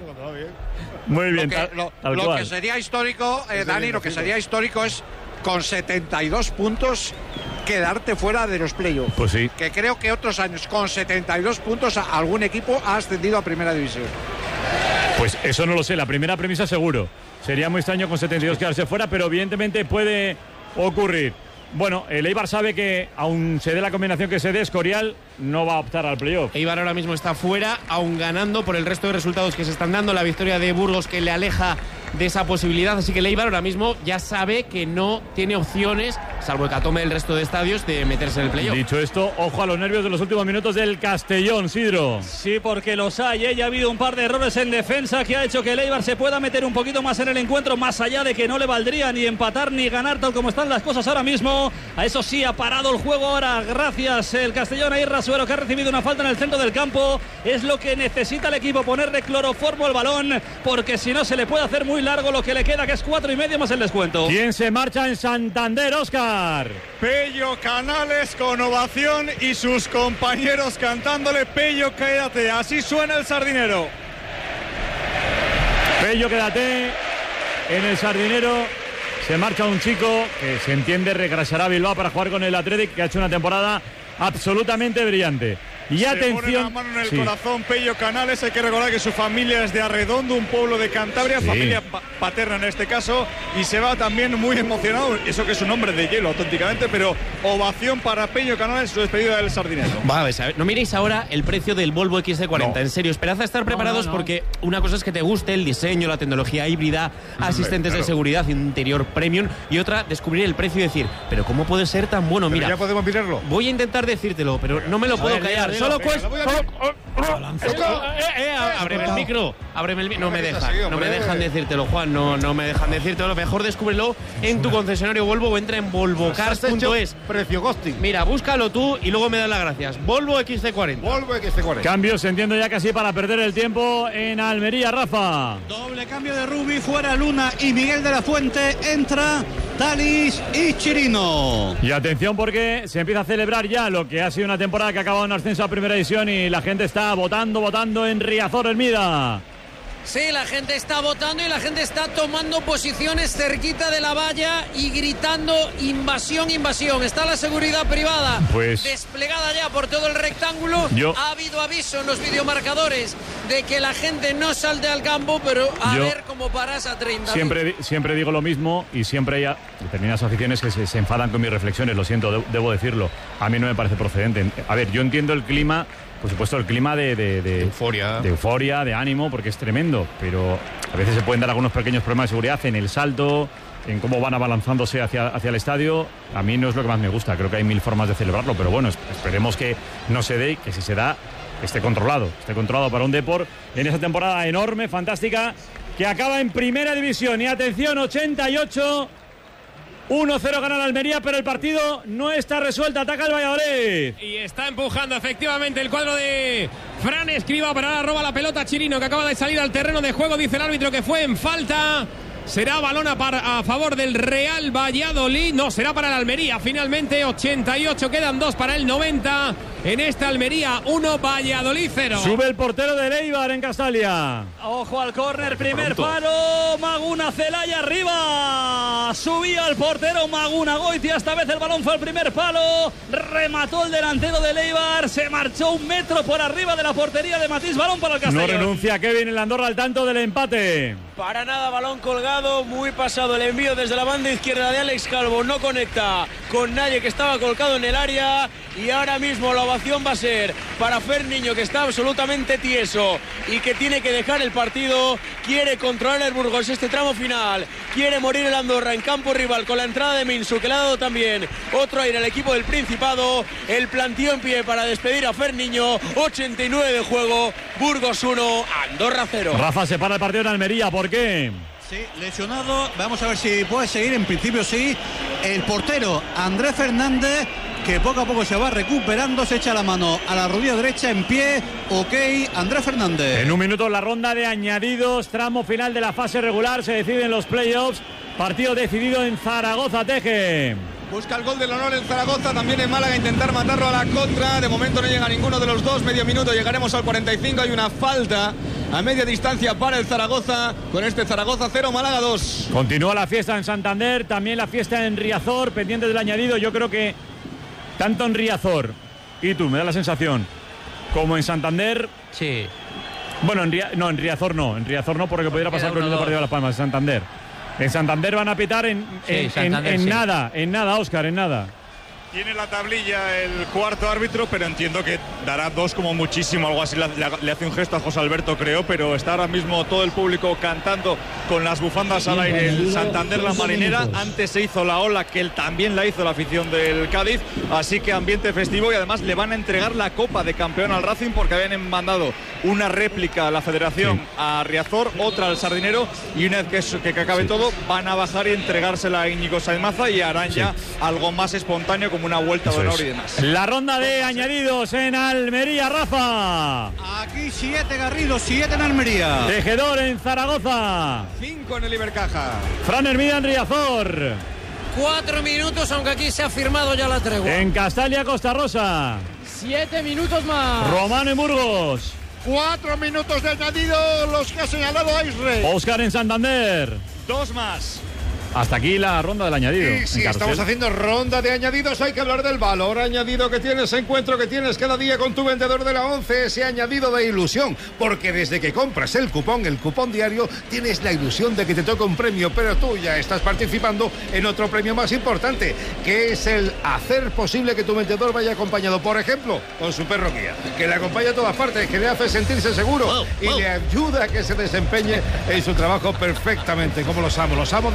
Muy bien. Lo que sería histórico, Dani, lo que sería histórico es con 72 puntos quedarte fuera de los playoffs. Pues sí. Que creo que otros años con 72 puntos algún equipo ha ascendido a primera división. Pues eso no lo sé, la primera premisa seguro. Sería muy extraño con 72 quedarse fuera, pero evidentemente puede ocurrir. Bueno, el Eibar sabe que aun se dé la combinación que se dé, Escorial no va a optar al playoff. Eibar ahora mismo está fuera, aún ganando por el resto de resultados que se están dando. La victoria de Burgos que le aleja de esa posibilidad, así que el Eibar ahora mismo ya sabe que no tiene opciones, salvo que tome el resto de estadios, de meterse en el playoff. Dicho esto, ojo a los nervios de los últimos minutos del Castellón, Sidro. Sí, porque los hay, ya ha habido un par de errores en defensa que ha hecho que el Eibar se pueda meter un poquito más en el encuentro, más allá de que no le valdría ni empatar ni ganar tal como están las cosas ahora mismo. A eso sí, ha parado el juego ahora, gracias el Castellón a Irrasuero, que ha recibido una falta en el centro del campo. Es lo que necesita el equipo, ponerle cloroformo al balón, porque si no se le puede hacer muy largo lo que le queda, que es 4,5 más el descuento. ¿Quién se marcha en Santander, Óscar? Pello Canales con ovación y sus compañeros cantándole: Pello, quédate. Así suena el Sardinero. Pello, quédate. En el Sardinero se marcha un chico que se entiende regresará a Bilbao para jugar con el Athletic, que ha hecho una temporada absolutamente brillante. Y atención, pone la mano en el corazón Pello Canales. Hay que recordar que su familia es de Arredondo, un pueblo de Cantabria, familia paterna en este caso, y se va también muy emocionado. Eso que es un hombre de hielo auténticamente, pero ovación para Pello Canales, su despedida del Sardinero. Vamos a ver, no miréis ahora el precio del Volvo XC40, en serio, esperad a estar preparados porque una cosa es que te guste el diseño, la tecnología híbrida, asistentes de seguridad, interior premium, y otra, descubrir el precio y decir, pero ¿cómo puede ser tan bueno? Mira, ya podemos mirarlo. Voy a intentar decírtelo, pero no me lo puedo callar. Solo cuesta. Abre el micro. Ábreme el... No me dejan decírtelo, Juan. No me dejan decírtelo. Mejor descúbrelo en tu concesionario Volvo o entra en volvocars.es. Precio ghosting. Mira, búscalo tú y luego me das las gracias. Volvo XC40. Volvo XC40. Cambios, entiendo ya casi para perder el tiempo en Almería, Rafa. Doble cambio de Rubi, fuera Luna y Miguel de la Fuente, entra Talis y Chirino. Y atención porque se empieza a celebrar ya lo que ha sido una temporada que ha acabado en ascenso a primera división y la gente está votando en Riazor, Hermida. Sí, la gente está votando y la gente está tomando posiciones cerquita de la valla y gritando invasión, invasión. Está la seguridad privada desplegada ya por todo el rectángulo. Ha habido aviso en los videomarcadores de que la gente no salte al campo, pero a ver cómo paras a 30. Siempre digo lo mismo y siempre hay determinadas aficiones que se enfadan con mis reflexiones, lo siento, debo decirlo. A mí no me parece procedente. A ver, yo entiendo el clima. Por supuesto, el clima de euforia, de ánimo, porque es tremendo, pero a veces se pueden dar algunos pequeños problemas de seguridad en el salto, en cómo van abalanzándose hacia el estadio. A mí no es lo que más me gusta, creo que hay mil formas de celebrarlo, pero bueno, esperemos que no se dé y que si se da, esté controlado para un Depor en esa temporada enorme, fantástica, que acaba en primera división. Y atención, 88... 1-0 gana la Almería, pero el partido no está resuelto. Ataca el Valladolid. Y está empujando efectivamente el cuadro de Fran Escribá, pero ahora roba la pelota Chirino, que acaba de salir al terreno de juego. Dice el árbitro que fue en falta. Será balón a favor del Real Valladolid. No, será para la Almería. Finalmente, 88, quedan 2 para el 90. En esta Almería, 1, Valladolid 0. Sube el portero de Eibar en Castalia. Ojo al córner, primer palo. Maguna Celaya arriba. Subía el portero Maguna Goitia. Esta vez el balón fue al primer palo. Remató el delantero de Eibar. Se marchó 1 metro por arriba de la portería de Matís. Balón para el Castellón. No renuncia Kevin el Andorra al tanto del empate. Para nada, balón colgado, muy pasado el envío desde la banda izquierda de Alex Calvo, no conecta con nadie que estaba colocado en el área y ahora mismo la ovación va a ser para Fer Niño, que está absolutamente tieso y que tiene que dejar el partido, quiere controlar el Burgos este tramo final, quiere morir el Andorra en campo rival con la entrada de Minsu, que le ha dado también otro aire al equipo del Principado, el plantío en pie para despedir a Fer Niño, 89 de juego, Burgos 1, Andorra 0. Rafa se para el partido en Almería, ¿por qué? Sí, lesionado, vamos a ver si puede seguir, en principio sí, el portero Andrés Fernández, que poco a poco se va recuperando, se echa la mano a la rodilla derecha en pie, ok, Andrés Fernández. En un minuto la ronda de añadidos, tramo final de la fase regular, se deciden los playoffs, partido decidido en Zaragoza, Teje. Busca el gol del honor en Zaragoza, también en Málaga, intentar matarlo a la contra. De momento no llega ninguno de los dos, medio minuto, llegaremos al 45. Hay una falta a media distancia para el Zaragoza. Con este Zaragoza 0, Málaga 2. Continúa la fiesta en Santander, también la fiesta en Riazor, pendiente del añadido. Yo creo que tanto en Riazor, y tú, me da la sensación, como en Santander. Sí. Bueno, en Riazor no, porque pudiera pasar con el partido de Las Palmas, en Santander. En Santander van a pitar en nada, Óscar, en nada. Tiene la tablilla el cuarto árbitro, pero entiendo que dará 2 como muchísimo, algo así. Le hace un gesto a José Alberto, creo, pero está ahora mismo todo el público cantando con las bufandas al aire. El Santander, la Marinera. Antes se hizo la ola, que él también la hizo la afición del Cádiz. Así que ambiente festivo, y además le van a entregar la Copa de Campeón al Racing, porque habían mandado una réplica a la Federación a Riazor, otra al Sardinero, y una vez que acabe todo, van a bajar y entregársela a Íñigo Sainmaza y harán ya algo más espontáneo, como una vuelta de honor y demás. La ronda de añadidos en Almería, Rafa. Aquí 7 Garrido, 7 en Almería. Tejedor en Zaragoza. 5 en el Ibercaja. Fran Hermida en Riazor. 4 minutos, aunque aquí se ha firmado ya la tregua. En Castalia, Costa Rosa. 7 minutos más. Romano en Burgos. 4 minutos de añadido, los que ha señalado Aisre. Óscar en Santander. 2 más. Hasta aquí la ronda del añadido. Sí, estamos haciendo ronda de añadidos. Hay que hablar del valor añadido que tienes, encuentro que tienes cada día con tu vendedor de la 11. Ese añadido de ilusión, porque desde que compras el cupón diario, tienes la ilusión de que te toca un premio, pero tú ya estás participando en otro premio más importante, que es el hacer posible que tu vendedor vaya acompañado, por ejemplo, con su perro guía, que le acompaña a todas partes, que le hace sentirse seguro y le ayuda a que se desempeñe en su trabajo perfectamente, como los amo de verdad, que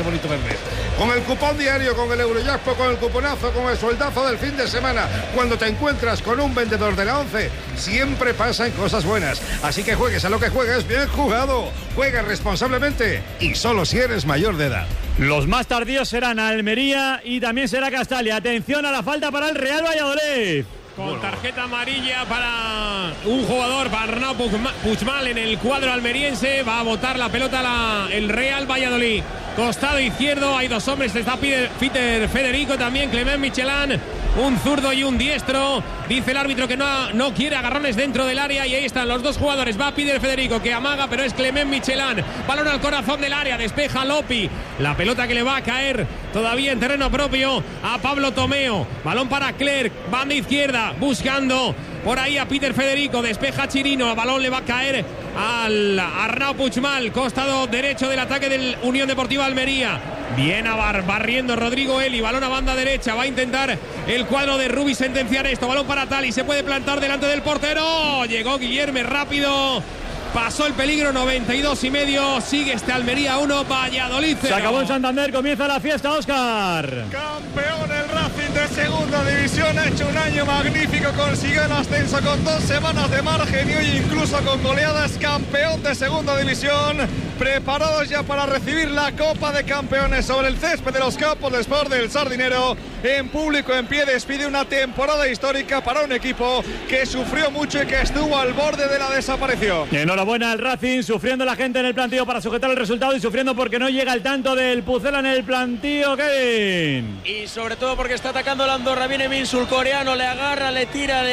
qué bonito verles. Con el cupón diario, con el Eurojackpot, con el cuponazo, con el sueldazo del fin de semana, cuando te encuentras con un vendedor de la 11, siempre pasan cosas buenas. Así que juegues a lo que juegues, bien jugado. Juega responsablemente y solo si eres mayor de edad. Los más tardíos serán Almería y también será Castalia. Atención a la falta para el Real Valladolid. Con tarjeta amarilla para un jugador, para Arnau Puigmal en el cuadro almeriense. Va a botar la pelota el Real Valladolid. Costado izquierdo, hay dos hombres. Está Peter Federico, también Clement Michelin. Un zurdo y un diestro. Dice el árbitro que no quiere agarrones dentro del área. Y ahí están los dos jugadores. Va Peter Federico, que amaga, pero es Clement Michelin. Balón al corazón del área. Despeja Lopi. La pelota que le va a caer todavía en terreno propio a Pablo Tomeo. Balón para Clerc. Banda izquierda. Buscando por ahí a Peter Federico. Despeja Chirino. El balón le va a caer al Arnau Puigmal. Costado derecho del ataque del Unión Deportiva Almería. Viene barriendo Rodrigo Eli. Balón a banda derecha. Va a intentar el cuadro de Rubi sentenciar esto. Balón para Tali. Se puede plantar delante del portero. Llegó Guillermo rápido. Pasó el peligro, 92,5. Sigue Almería 1, Valladolid 0. Se acabó en Santander, comienza la fiesta, Óscar. Campeón el Racing de segunda división, ha hecho un año magnífico, consiguió el ascenso con 2 semanas de margen y hoy incluso con goleadas, campeón de segunda división. Preparados ya para recibir la Copa de Campeones sobre el césped de los Campos de Sport del Sardinero. En público, en pie, despide una temporada histórica para un equipo que sufrió mucho y que estuvo al borde de la desaparición. Enhorabuena al Racing, sufriendo la gente en el plantío para sujetar el resultado y sufriendo porque no llega el tanto del Pucela en el plantío, Kevin. Y sobre todo porque está atacando la Andorra, viene Minsul, coreano, le agarra, le tira,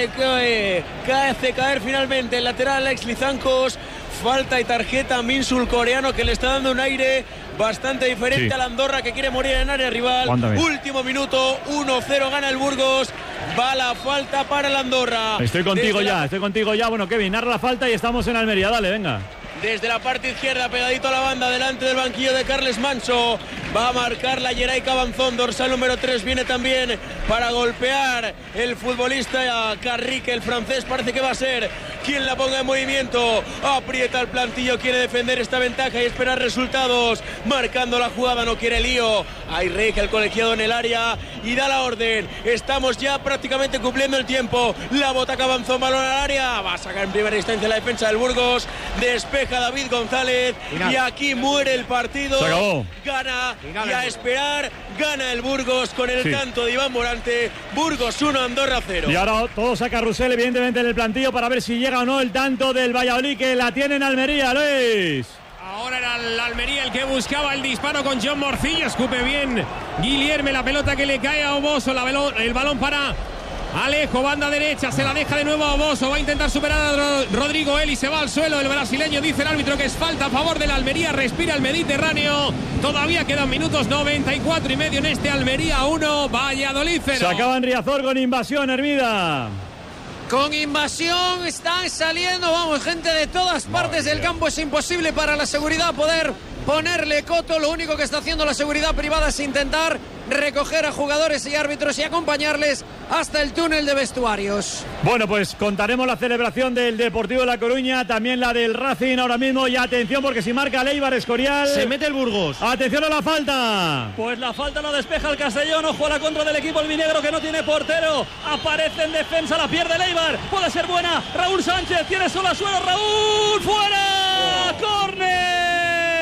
hace caer finalmente el lateral Alex Lizancos. Falta y tarjeta a Minsul, coreano, que le está dando un aire bastante diferente a la Andorra, que quiere morir en área rival. Último minuto, 1-0 gana el Burgos. Va la falta para el Andorra. Estoy contigo ya. Bueno, Kevin, narra la falta y estamos en Almería. Dale, venga. Desde la parte izquierda, pegadito a la banda, delante del banquillo de Carles Manso. Va a marcar la Geray Cabanzón, dorsal número 3. Viene también para golpear el futbolista Carrique, el francés. Parece que va a ser quien la ponga en movimiento. Aprieta el plantillo, quiere defender esta ventaja y esperar resultados. Marcando la jugada, no quiere lío. Hay Reque, el colegiado en el área, y da la orden. Estamos ya prácticamente cumpliendo el tiempo. La bota Cabanzón, balón al área. Va a sacar en primera instancia la defensa del Burgos. Despeja David González. Final. Y aquí muere el partido. Se acabó. Gana. Y a esperar, gana el Burgos con el tanto de Iván Morante. Burgos 1, Andorra 0. Y ahora todo saca Rusell, evidentemente, en el plantillo para ver si llega o no el tanto del Valladolid, que la tiene en Almería, Luis. Ahora era el Almería el que buscaba el disparo con John Morcillo. Escupe bien Guillermo, la pelota que le cae a Oboso. El balón para Alejo, banda derecha, se la deja de nuevo a Oboso. Va a intentar superar a Rodrigo Eli. Se va al suelo el brasileño. Dice el árbitro que es falta a favor de la Almería. Respira el Mediterráneo. Todavía quedan minutos, 94,5 en este Almería 1, Valladolid 0. Se acaba en Riazor con invasión, Hermida. Con invasión están saliendo, vamos, gente de todas partes del campo. Es imposible para la seguridad poder ponerle coto. Lo único que está haciendo la seguridad privada es intentar recoger a jugadores y árbitros y acompañarles hasta el túnel de vestuarios. Bueno, pues contaremos la celebración del Deportivo de La Coruña, también la del Racing ahora mismo. Y atención, porque si marca Leibar Escorial, se mete el Burgos. Atención a la falta. Pues la falta la despeja el Castellón. Ojo a la contra del equipo albinegro, que no tiene portero. Aparece en defensa, la pierde Leibar. Puede ser buena. Raúl Sánchez tiene solo a Suero. Raúl, fuera. ¡Córner!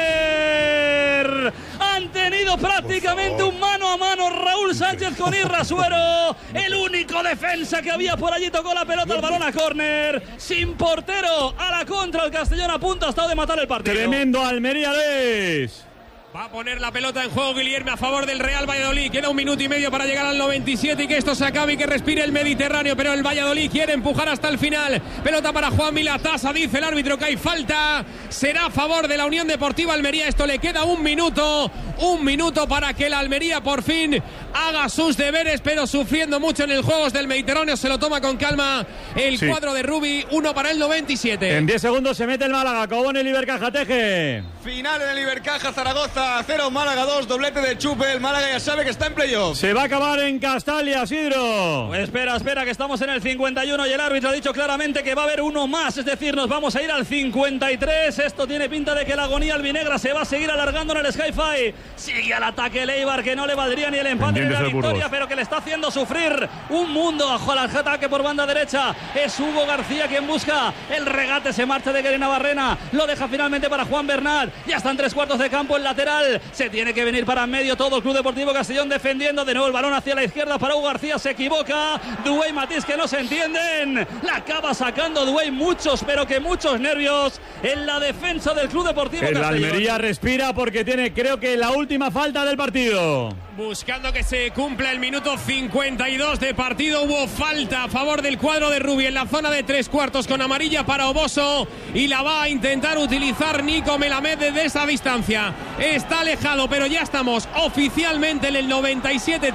Han tenido prácticamente un mano a mano Raúl Sánchez con Irra Suero. El único defensa que había por allí tocó la pelota, el balón a córner. Sin portero, a la contra el Castellón, a punto hasta de matar el partido. Tremendo Almería, Les. Va a poner la pelota en juego Guillermo a favor del Real Valladolid. Queda 1 minuto y medio para llegar al 97 y que esto se acabe y que respire el Mediterráneo. Pero el Valladolid quiere empujar hasta el final. Pelota para Juan Milatasa. Dice el árbitro que hay falta. Será a favor de la Unión Deportiva Almería. Esto le queda 1 minuto. 1 minuto para que la Almería por fin haga sus deberes, pero sufriendo mucho en el Juegos del Mediterráneo. Se lo toma con calma el cuadro de Rubi. 1 para el 97. En 10 segundos se mete el Málaga. Cobón el Ibercaja, Teje. Final en el Ibercaja, Zaragoza 0, Málaga 2, doblete de Chupe. El Málaga ya sabe que está en playoff. Se va a acabar en Castalia, Sidro. Pues espera, que estamos en el 51 y el árbitro ha dicho claramente que va a haber uno más. Es decir, nos vamos a ir al 53. Esto tiene pinta de que la agonía albinegra se va a seguir alargando en el Sky-Fi. Sigue al ataque el Eibar, que no le valdría ni el empate ni la victoria, pero que le está haciendo sufrir un mundo. Al ataque por banda derecha es Hugo García quien busca el regate. Se marcha de Guerina Barrena, lo deja finalmente para Juan Bernat. Ya está en 3/4 de campo el lateral. Se tiene que venir para medio todo el Club Deportivo Castellón defendiendo. De nuevo el balón hacia la izquierda para Hugo García. Se equivoca Duey Matís, que no se entienden. La acaba sacando Duey. Muchos nervios en la defensa del Club Deportivo Castellón. El Almería respira porque tiene, creo que, la última falta del partido. Buscando que se cumpla el minuto 52 de partido. Hubo falta a favor del cuadro de Rubi en la zona de 3/4 con amarilla para Oboso, y la va a intentar utilizar Nico Melamed desde esa distancia. Está alejado, pero ya estamos oficialmente en el 97,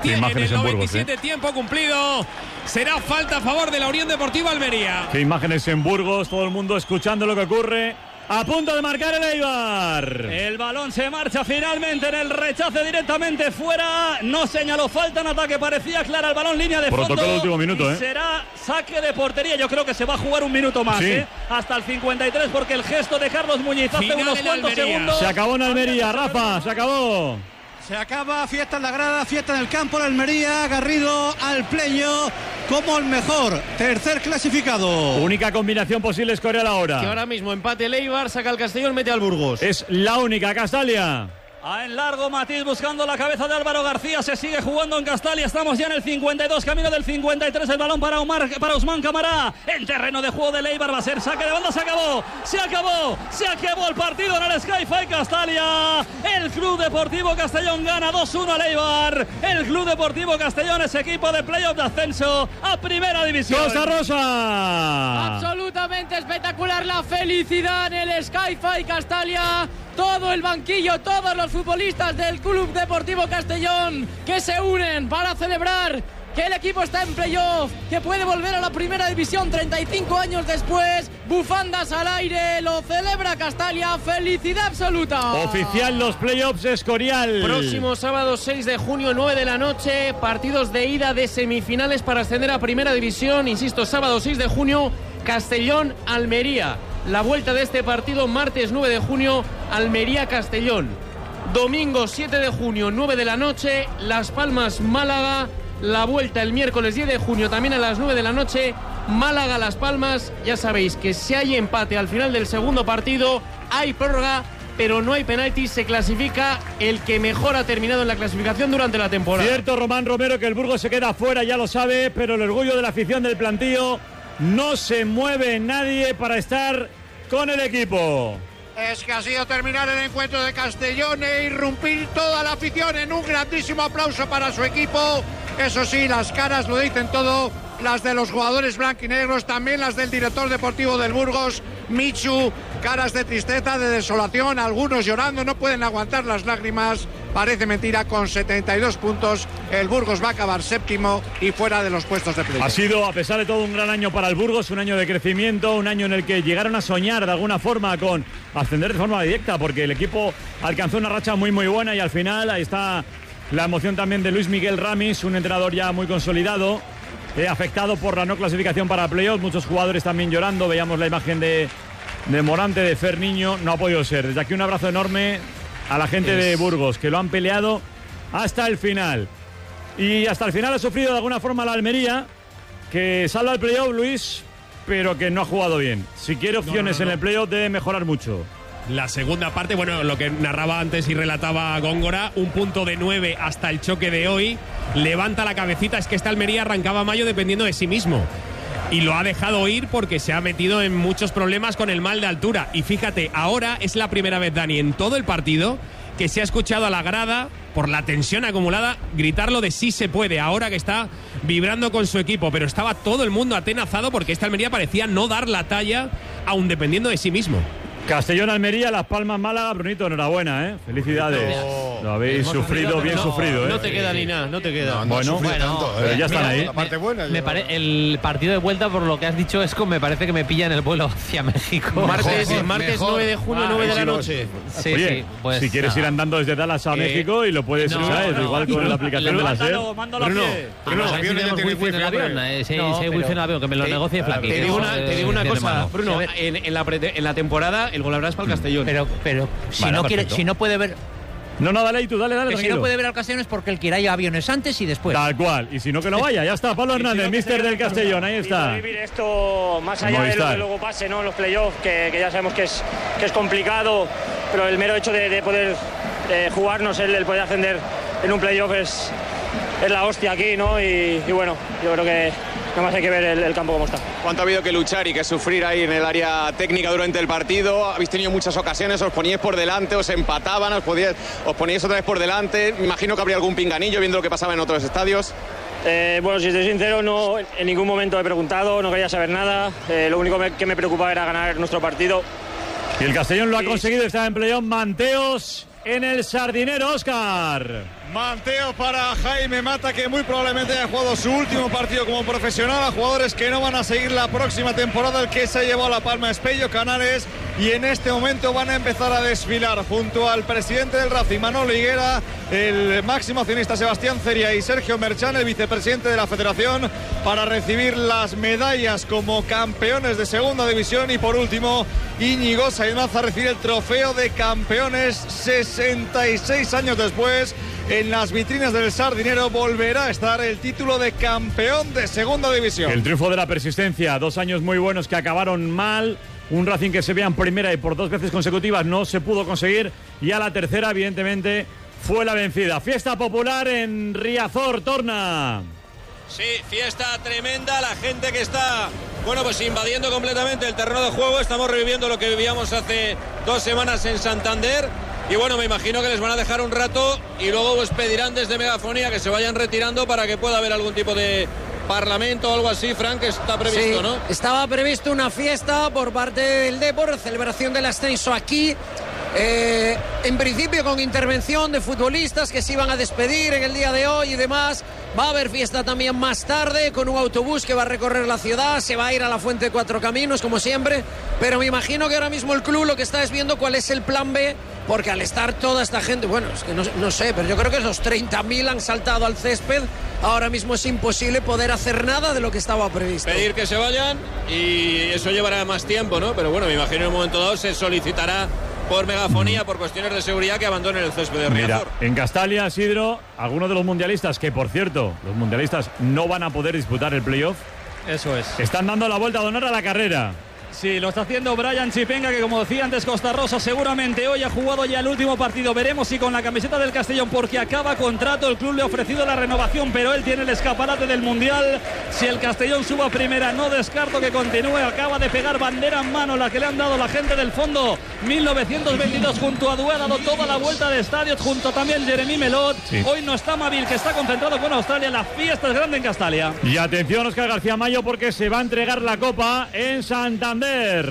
tiempo cumplido. Será falta a favor de la Unión Deportiva Almería. Qué imágenes en Burgos, todo el mundo escuchando lo que ocurre. A punto de marcar el Eibar. El balón se marcha finalmente en el rechace directamente fuera. No señaló falta en ataque, parecía clara el balón, línea de fondo. Protocolo último minuto, Será saque de portería. Yo creo que se va a jugar un minuto más, hasta el 53, porque el gesto de Carlos Muñiz hace unos cuantos segundos. Se acabó en Almería, Rafa, se acabó. Se acaba, fiesta en la grada, fiesta en el campo de Almería. Garrido al pleño como el mejor tercer clasificado. Única combinación posible es Corea ahora. Que ahora mismo empate el Eibar, saca el Castellón, mete al Burgos. Es la única, Castalia. En largo Matís buscando la cabeza de Álvaro García. Se sigue jugando en Castalia. Estamos ya en el 52, camino del 53. El balón para Usman Camará. En terreno de juego de Eibar va a ser saque de banda. Se acabó el partido en el Sky-Fi Castalia. El Club Deportivo Castellón gana 2-1 al Eibar. El Club Deportivo Castellón es equipo de playoff de ascenso a Primera División. Costa Rosa. Absolutamente espectacular la felicidad en el Sky-Fi Castalia. Todo el banquillo, todos los futbolistas del Club Deportivo Castellón que se unen para celebrar que el equipo está en playoff, que puede volver a la Primera División 35 años después. Bufandas al aire, lo celebra Castalia, felicidad absoluta. Oficial los playoffs Escorial. Próximo sábado 6 de junio, 9 de la noche, partidos de ida de semifinales para ascender a Primera División. Insisto, sábado 6 de junio, Castellón-Almería. La vuelta de este partido, martes 9 de junio, Almería-Castellón. Domingo 7 de junio, 9 de la noche, Las Palmas-Málaga. La vuelta el miércoles 10 de junio, también a las 9 de la noche, Málaga-Las Palmas. Ya sabéis que si hay empate al final del segundo partido, hay prórroga, pero no hay penaltis. Se clasifica el que mejor ha terminado en la clasificación durante la temporada. Cierto, Román Romero, que el Burgos se queda fuera, ya lo sabe, pero el orgullo de la afición del plantío. No se mueve nadie para estar con el equipo. Es que ha sido terminar el encuentro de Castellón e irrumpir toda la afición en un grandísimo aplauso para su equipo. Eso sí, las caras lo dicen todo, las de los jugadores blanquinegros, también las del director deportivo del Burgos, Michu, caras de tristeza, de desolación, algunos llorando, no pueden aguantar las lágrimas. Parece mentira, con 72 puntos el Burgos va a acabar séptimo y fuera de los puestos de playoff. Ha sido, a pesar de todo, un gran año para el Burgos, un año de crecimiento, un año en el que llegaron a soñar de alguna forma con ascender de forma directa, porque el equipo alcanzó una racha muy buena y al final ahí está la emoción también de Luis Miguel Ramis, un entrenador ya muy consolidado, afectado por la no clasificación para playoff, muchos jugadores también llorando. Veíamos la imagen de Morante, de Fer Niño, no ha podido ser. Desde aquí un abrazo enorme a la gente de Burgos, que lo han peleado hasta el final. Y hasta el final ha sufrido de alguna forma la Almería, que salva el playoff, Luis, pero que no ha jugado bien. Si quiere opciones en el playoff debe mejorar mucho. La segunda parte, bueno, lo que narraba antes y relataba Góngora, un punto de 9 hasta el choque de hoy. Levanta la cabecita, es que esta Almería arrancaba mayo dependiendo de sí mismo. Y lo ha dejado ir porque se ha metido en muchos problemas con el mal de altura. Y fíjate, ahora es la primera vez, Dani, en todo el partido que se ha escuchado a la grada, por la tensión acumulada, gritarlo de sí se puede, ahora que está vibrando con su equipo. Pero estaba todo el mundo atenazado porque esta Almería parecía no dar la talla, aún dependiendo de sí mismo. Castellón, Almería, Las Palmas, Málaga. Brunito, enhorabuena, felicidades. Lo habéis sufrido, bien sufrido, ¿eh? No te queda ni nada, no te queda. Bueno, pero ya están ahí. La parte buena. El partido de vuelta, por lo que has dicho, Esco, me parece que me pilla en el vuelo hacia México. Martes 9 de junio, 9 de la noche. Sí, oye, pues, si quieres ir andando desde Dallas a México y lo puedes usar, igual con la aplicación de la SER. Bruno, los aviones ya tienen wifi en el avión. Sí, wifi en el avión, que me lo negocie Flaky. Te digo una cosa, Bruno, en la temporada el gol habrá es para el Castellón. Pero si no puede ver... No, dale, tranquilo. Si no puede ver al Castellón es porque él quiere ir a aviones antes y después. Tal cual. Y si no, que no vaya. Ya está, Pablo Hernández, míster del Castellón. Ahí está. Vivir esto más allá de lo que luego pase, ¿no? Los playoffs, que ya sabemos que es complicado, pero el mero hecho de poder jugarnos, el poder ascender en un playoff es la hostia aquí, ¿no? Y bueno, yo creo que nada más hay que ver el campo como está. ¿Cuánto ha habido que luchar y que sufrir ahí en el área técnica durante el partido? Habéis tenido muchas ocasiones, os poníais por delante, os empataban, os poníais otra vez por delante. Me imagino que habría algún pinganillo viendo lo que pasaba en otros estadios. Bueno, si estoy sincero, no, en ningún momento he preguntado, no quería saber nada. Lo único que me preocupaba era ganar nuestro partido. Y el Castellón lo ha conseguido, está en playoff. Manteos en el Sardinero, Óscar. Manteo para Jaime Mata, que muy probablemente haya jugado su último partido como profesional. A jugadores que no van a seguir la próxima temporada. El que se ha llevado la palma es Pello Canales, y en este momento van a empezar a desfilar junto al presidente del Racing, Manolo Higuera, el máximo accionista Sebastián Ceria y Sergio Merchán, el vicepresidente de la Federación, para recibir las medallas como campeones de segunda división. Y por último, Íñigo Sainz Mazza recibe el trofeo de campeones 66 años después. En las vitrinas del Sardinero volverá a estar el título de campeón de segunda división. El triunfo de la persistencia, 2 años muy buenos que acabaron mal. Un Racing que se vea en primera y por 2 veces consecutivas no se pudo conseguir. Y a la tercera, evidentemente, fue la vencida. Fiesta popular en Riazor, Torna. Sí, fiesta tremenda, la gente que está, bueno, pues invadiendo completamente el terreno de juego. Estamos reviviendo lo que vivíamos hace 2 semanas en Santander. Y bueno, me imagino que les van a dejar un rato y luego pues pedirán desde megafonía que se vayan retirando para que pueda haber algún tipo de parlamento o algo así, Frank, que está previsto, sí, ¿no? Estaba previsto una fiesta por parte del Depor, celebración del ascenso aquí. En principio con intervención de futbolistas que se iban a despedir en el día de hoy y demás. Va a haber fiesta también más tarde con un autobús que va a recorrer la ciudad. Se va a ir a la Fuente de 4 Caminos como siempre, pero me imagino que ahora mismo el club lo que está es viendo cuál es el plan B, porque al estar toda esta gente, bueno, es que no sé, pero yo creo que esos 30.000 han saltado al césped. Ahora mismo es imposible poder hacer nada de lo que estaba previsto. Pedir que se vayan y eso llevará más tiempo, ¿no? Pero bueno, me imagino en un momento dado se solicitará por megafonía, por cuestiones de seguridad, que abandonen el césped de Riazor. Mira, en Castalia, Isidro, algunos de los mundialistas, que por cierto, los mundialistas no van a poder disputar el playoff. Eso es. Están dando la vuelta de honor a la carrera. Sí, lo está haciendo Brian Chipenga, que como decía antes Costa Rosa, seguramente hoy ha jugado ya el último partido. Veremos si con la camiseta del Castellón, porque acaba contrato, el club le ha ofrecido la renovación, pero él tiene el escaparate del Mundial. Si el Castellón suba a primera, no descarto que continúe. Acaba de pegar bandera en mano, la que le han dado la gente del fondo 1922 junto a Due, ha dado toda la vuelta de estadios, junto también Jeremy Melot. Sí. Hoy no está Mavil, que está concentrado con Australia. La fiesta es grande en Castalia. Y atención, Óscar García Mayo, porque se va a entregar la copa en Santander.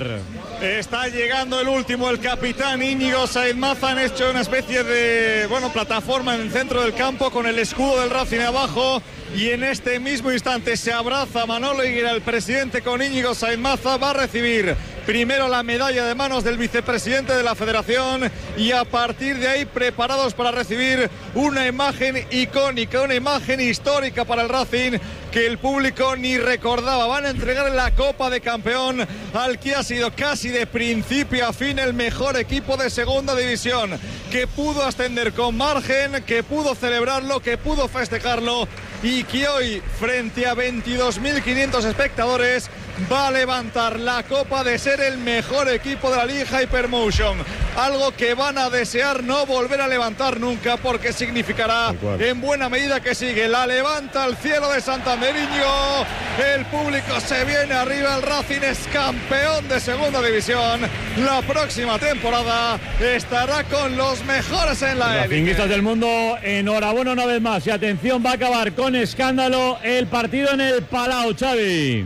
Está llegando el último, el capitán Íñigo Sainz Mazza. Han hecho una especie de plataforma en el centro del campo con el escudo del Racing abajo, y en este mismo instante se abraza Manolo Higuera, el presidente, con Íñigo Sainz Mazza. Va a recibir primero la medalla de manos del vicepresidente de la Federación, y a partir de ahí preparados para recibir una imagen icónica, una imagen histórica para el Racing que el público ni recordaba. Van a entregar la Copa de Campeón al que ha sido casi de principio a fin el mejor equipo de segunda división, que pudo ascender con margen, que pudo celebrarlo, que pudo festejarlo, y que hoy, frente a 22.500 espectadores, va a levantar la copa de ser el mejor equipo de la Liga Hypermotion. Algo que van a desear no volver a levantar nunca, porque significará en buena medida que sigue. La levanta al cielo de Santander, Íñigo. El público se viene arriba. El Racing es campeón de segunda división. La próxima temporada estará con los mejores en la élite. Racinguistas del mundo, enhorabuena una vez más. Y atención, va a acabar con escándalo el partido en el Palau, Xavi.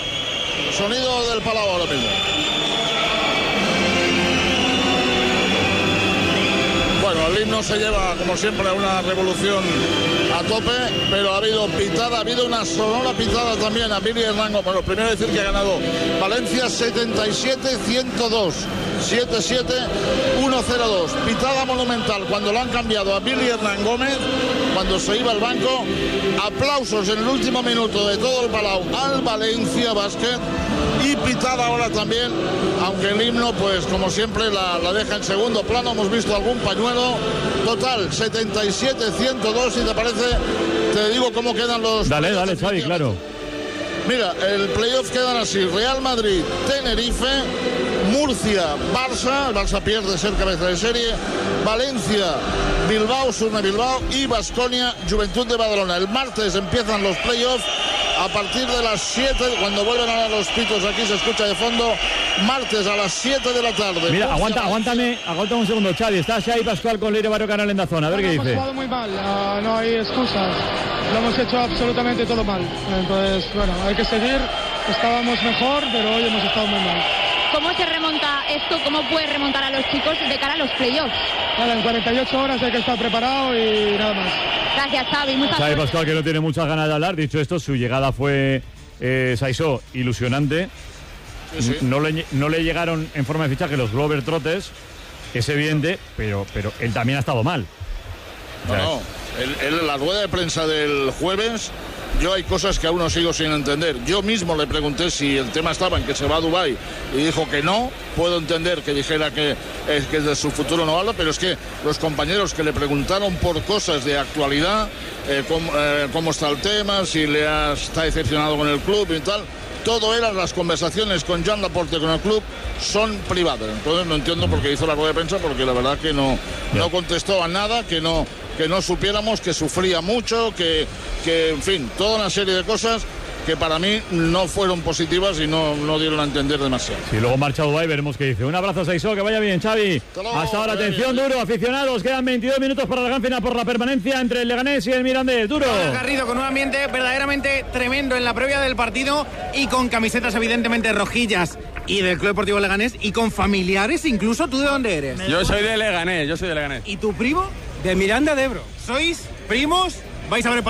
Sonido del Palau ahora mismo. Bueno, Bueno, el himno se lleva, como siempre, una revolución a tope, pero ha habido pitada, ha habido una sonora pitada también a Billy Hernán Gómez. Bueno, primero decir que ha ganado Valencia 77-102, 7-7-1-0-2. Pitada monumental cuando lo han cambiado a Billy Hernán Gómez, cuando se iba al banco. Aplausos en el último minuto de todo el Palau al Valencia Basket. Y pitada ahora también, aunque el himno, pues como siempre, la deja en segundo plano. Hemos visto algún pañuelo. Total, 77-102. Si te parece, te digo cómo quedan los... Dale, Xavi, claro. Mira, el playoff quedan así: Real Madrid, Tenerife, Murcia, Barça. El Barça pierde, ser cabeza de serie. Valencia, Bilbao, Surne Bilbao y Baskonia, Juventud de Badalona. El martes empiezan los playoffs a partir de las 7, cuando vuelven a los pitos, aquí se escucha de fondo, martes a las 7 de la tarde. Mira, aguántame un segundo, Xavi. Está Xavi Pascual con Leire Barrio Canal en Dazón, a ver qué dice. Hemos jugado muy mal, no hay excusas, lo hemos hecho absolutamente todo mal. Entonces, bueno, hay que seguir, estábamos mejor, pero hoy hemos estado muy mal. ¿Cómo se remonta esto? ¿Cómo puede remontar a los chicos de cara a los playoffs? Nada, en 48 horas hay que estar preparado y nada más. Gracias, Xavi. Xavi Pascual, que no tiene muchas ganas de hablar. Dicho esto, su llegada fue, Saisó, ilusionante. Sí. No le llegaron en forma de fichaje los Glover Trotters, es evidente, pero él también ha estado mal. No, en la rueda de prensa del jueves, yo hay cosas que aún no sigo sin entender. Yo mismo le pregunté si el tema estaba en que se va a Dubái y dijo que no. Puedo entender que dijera que de su futuro no habla, pero es que los compañeros que le preguntaron por cosas de actualidad, cómo está el tema, si está decepcionado con el club y tal, todo eran las conversaciones con Joan Laporte con el club, son privadas. Entonces no entiendo por qué hizo la rueda de prensa, porque la verdad que no contestó a nada, que no supiéramos, que sufría mucho, que en fin, toda una serie de cosas que para mí no fueron positivas y no dieron a entender demasiado. Sí, luego marcha a Dubái, veremos qué dice. Un abrazo, Saisó, que vaya bien, Xavi. Hasta ahora, atención, Duro, aficionados, quedan 22 minutos para la gran final por la permanencia entre el Leganés y el Mirandés. Duro. Garrido, con un ambiente verdaderamente tremendo en la previa del partido y con camisetas evidentemente rojillas y del Club Deportivo Leganés y con familiares incluso. ¿Tú de dónde eres? Yo soy de Leganés. ¿Y tu primo? De Miranda de Ebro. ¿Sois primos? ¿Vais a ver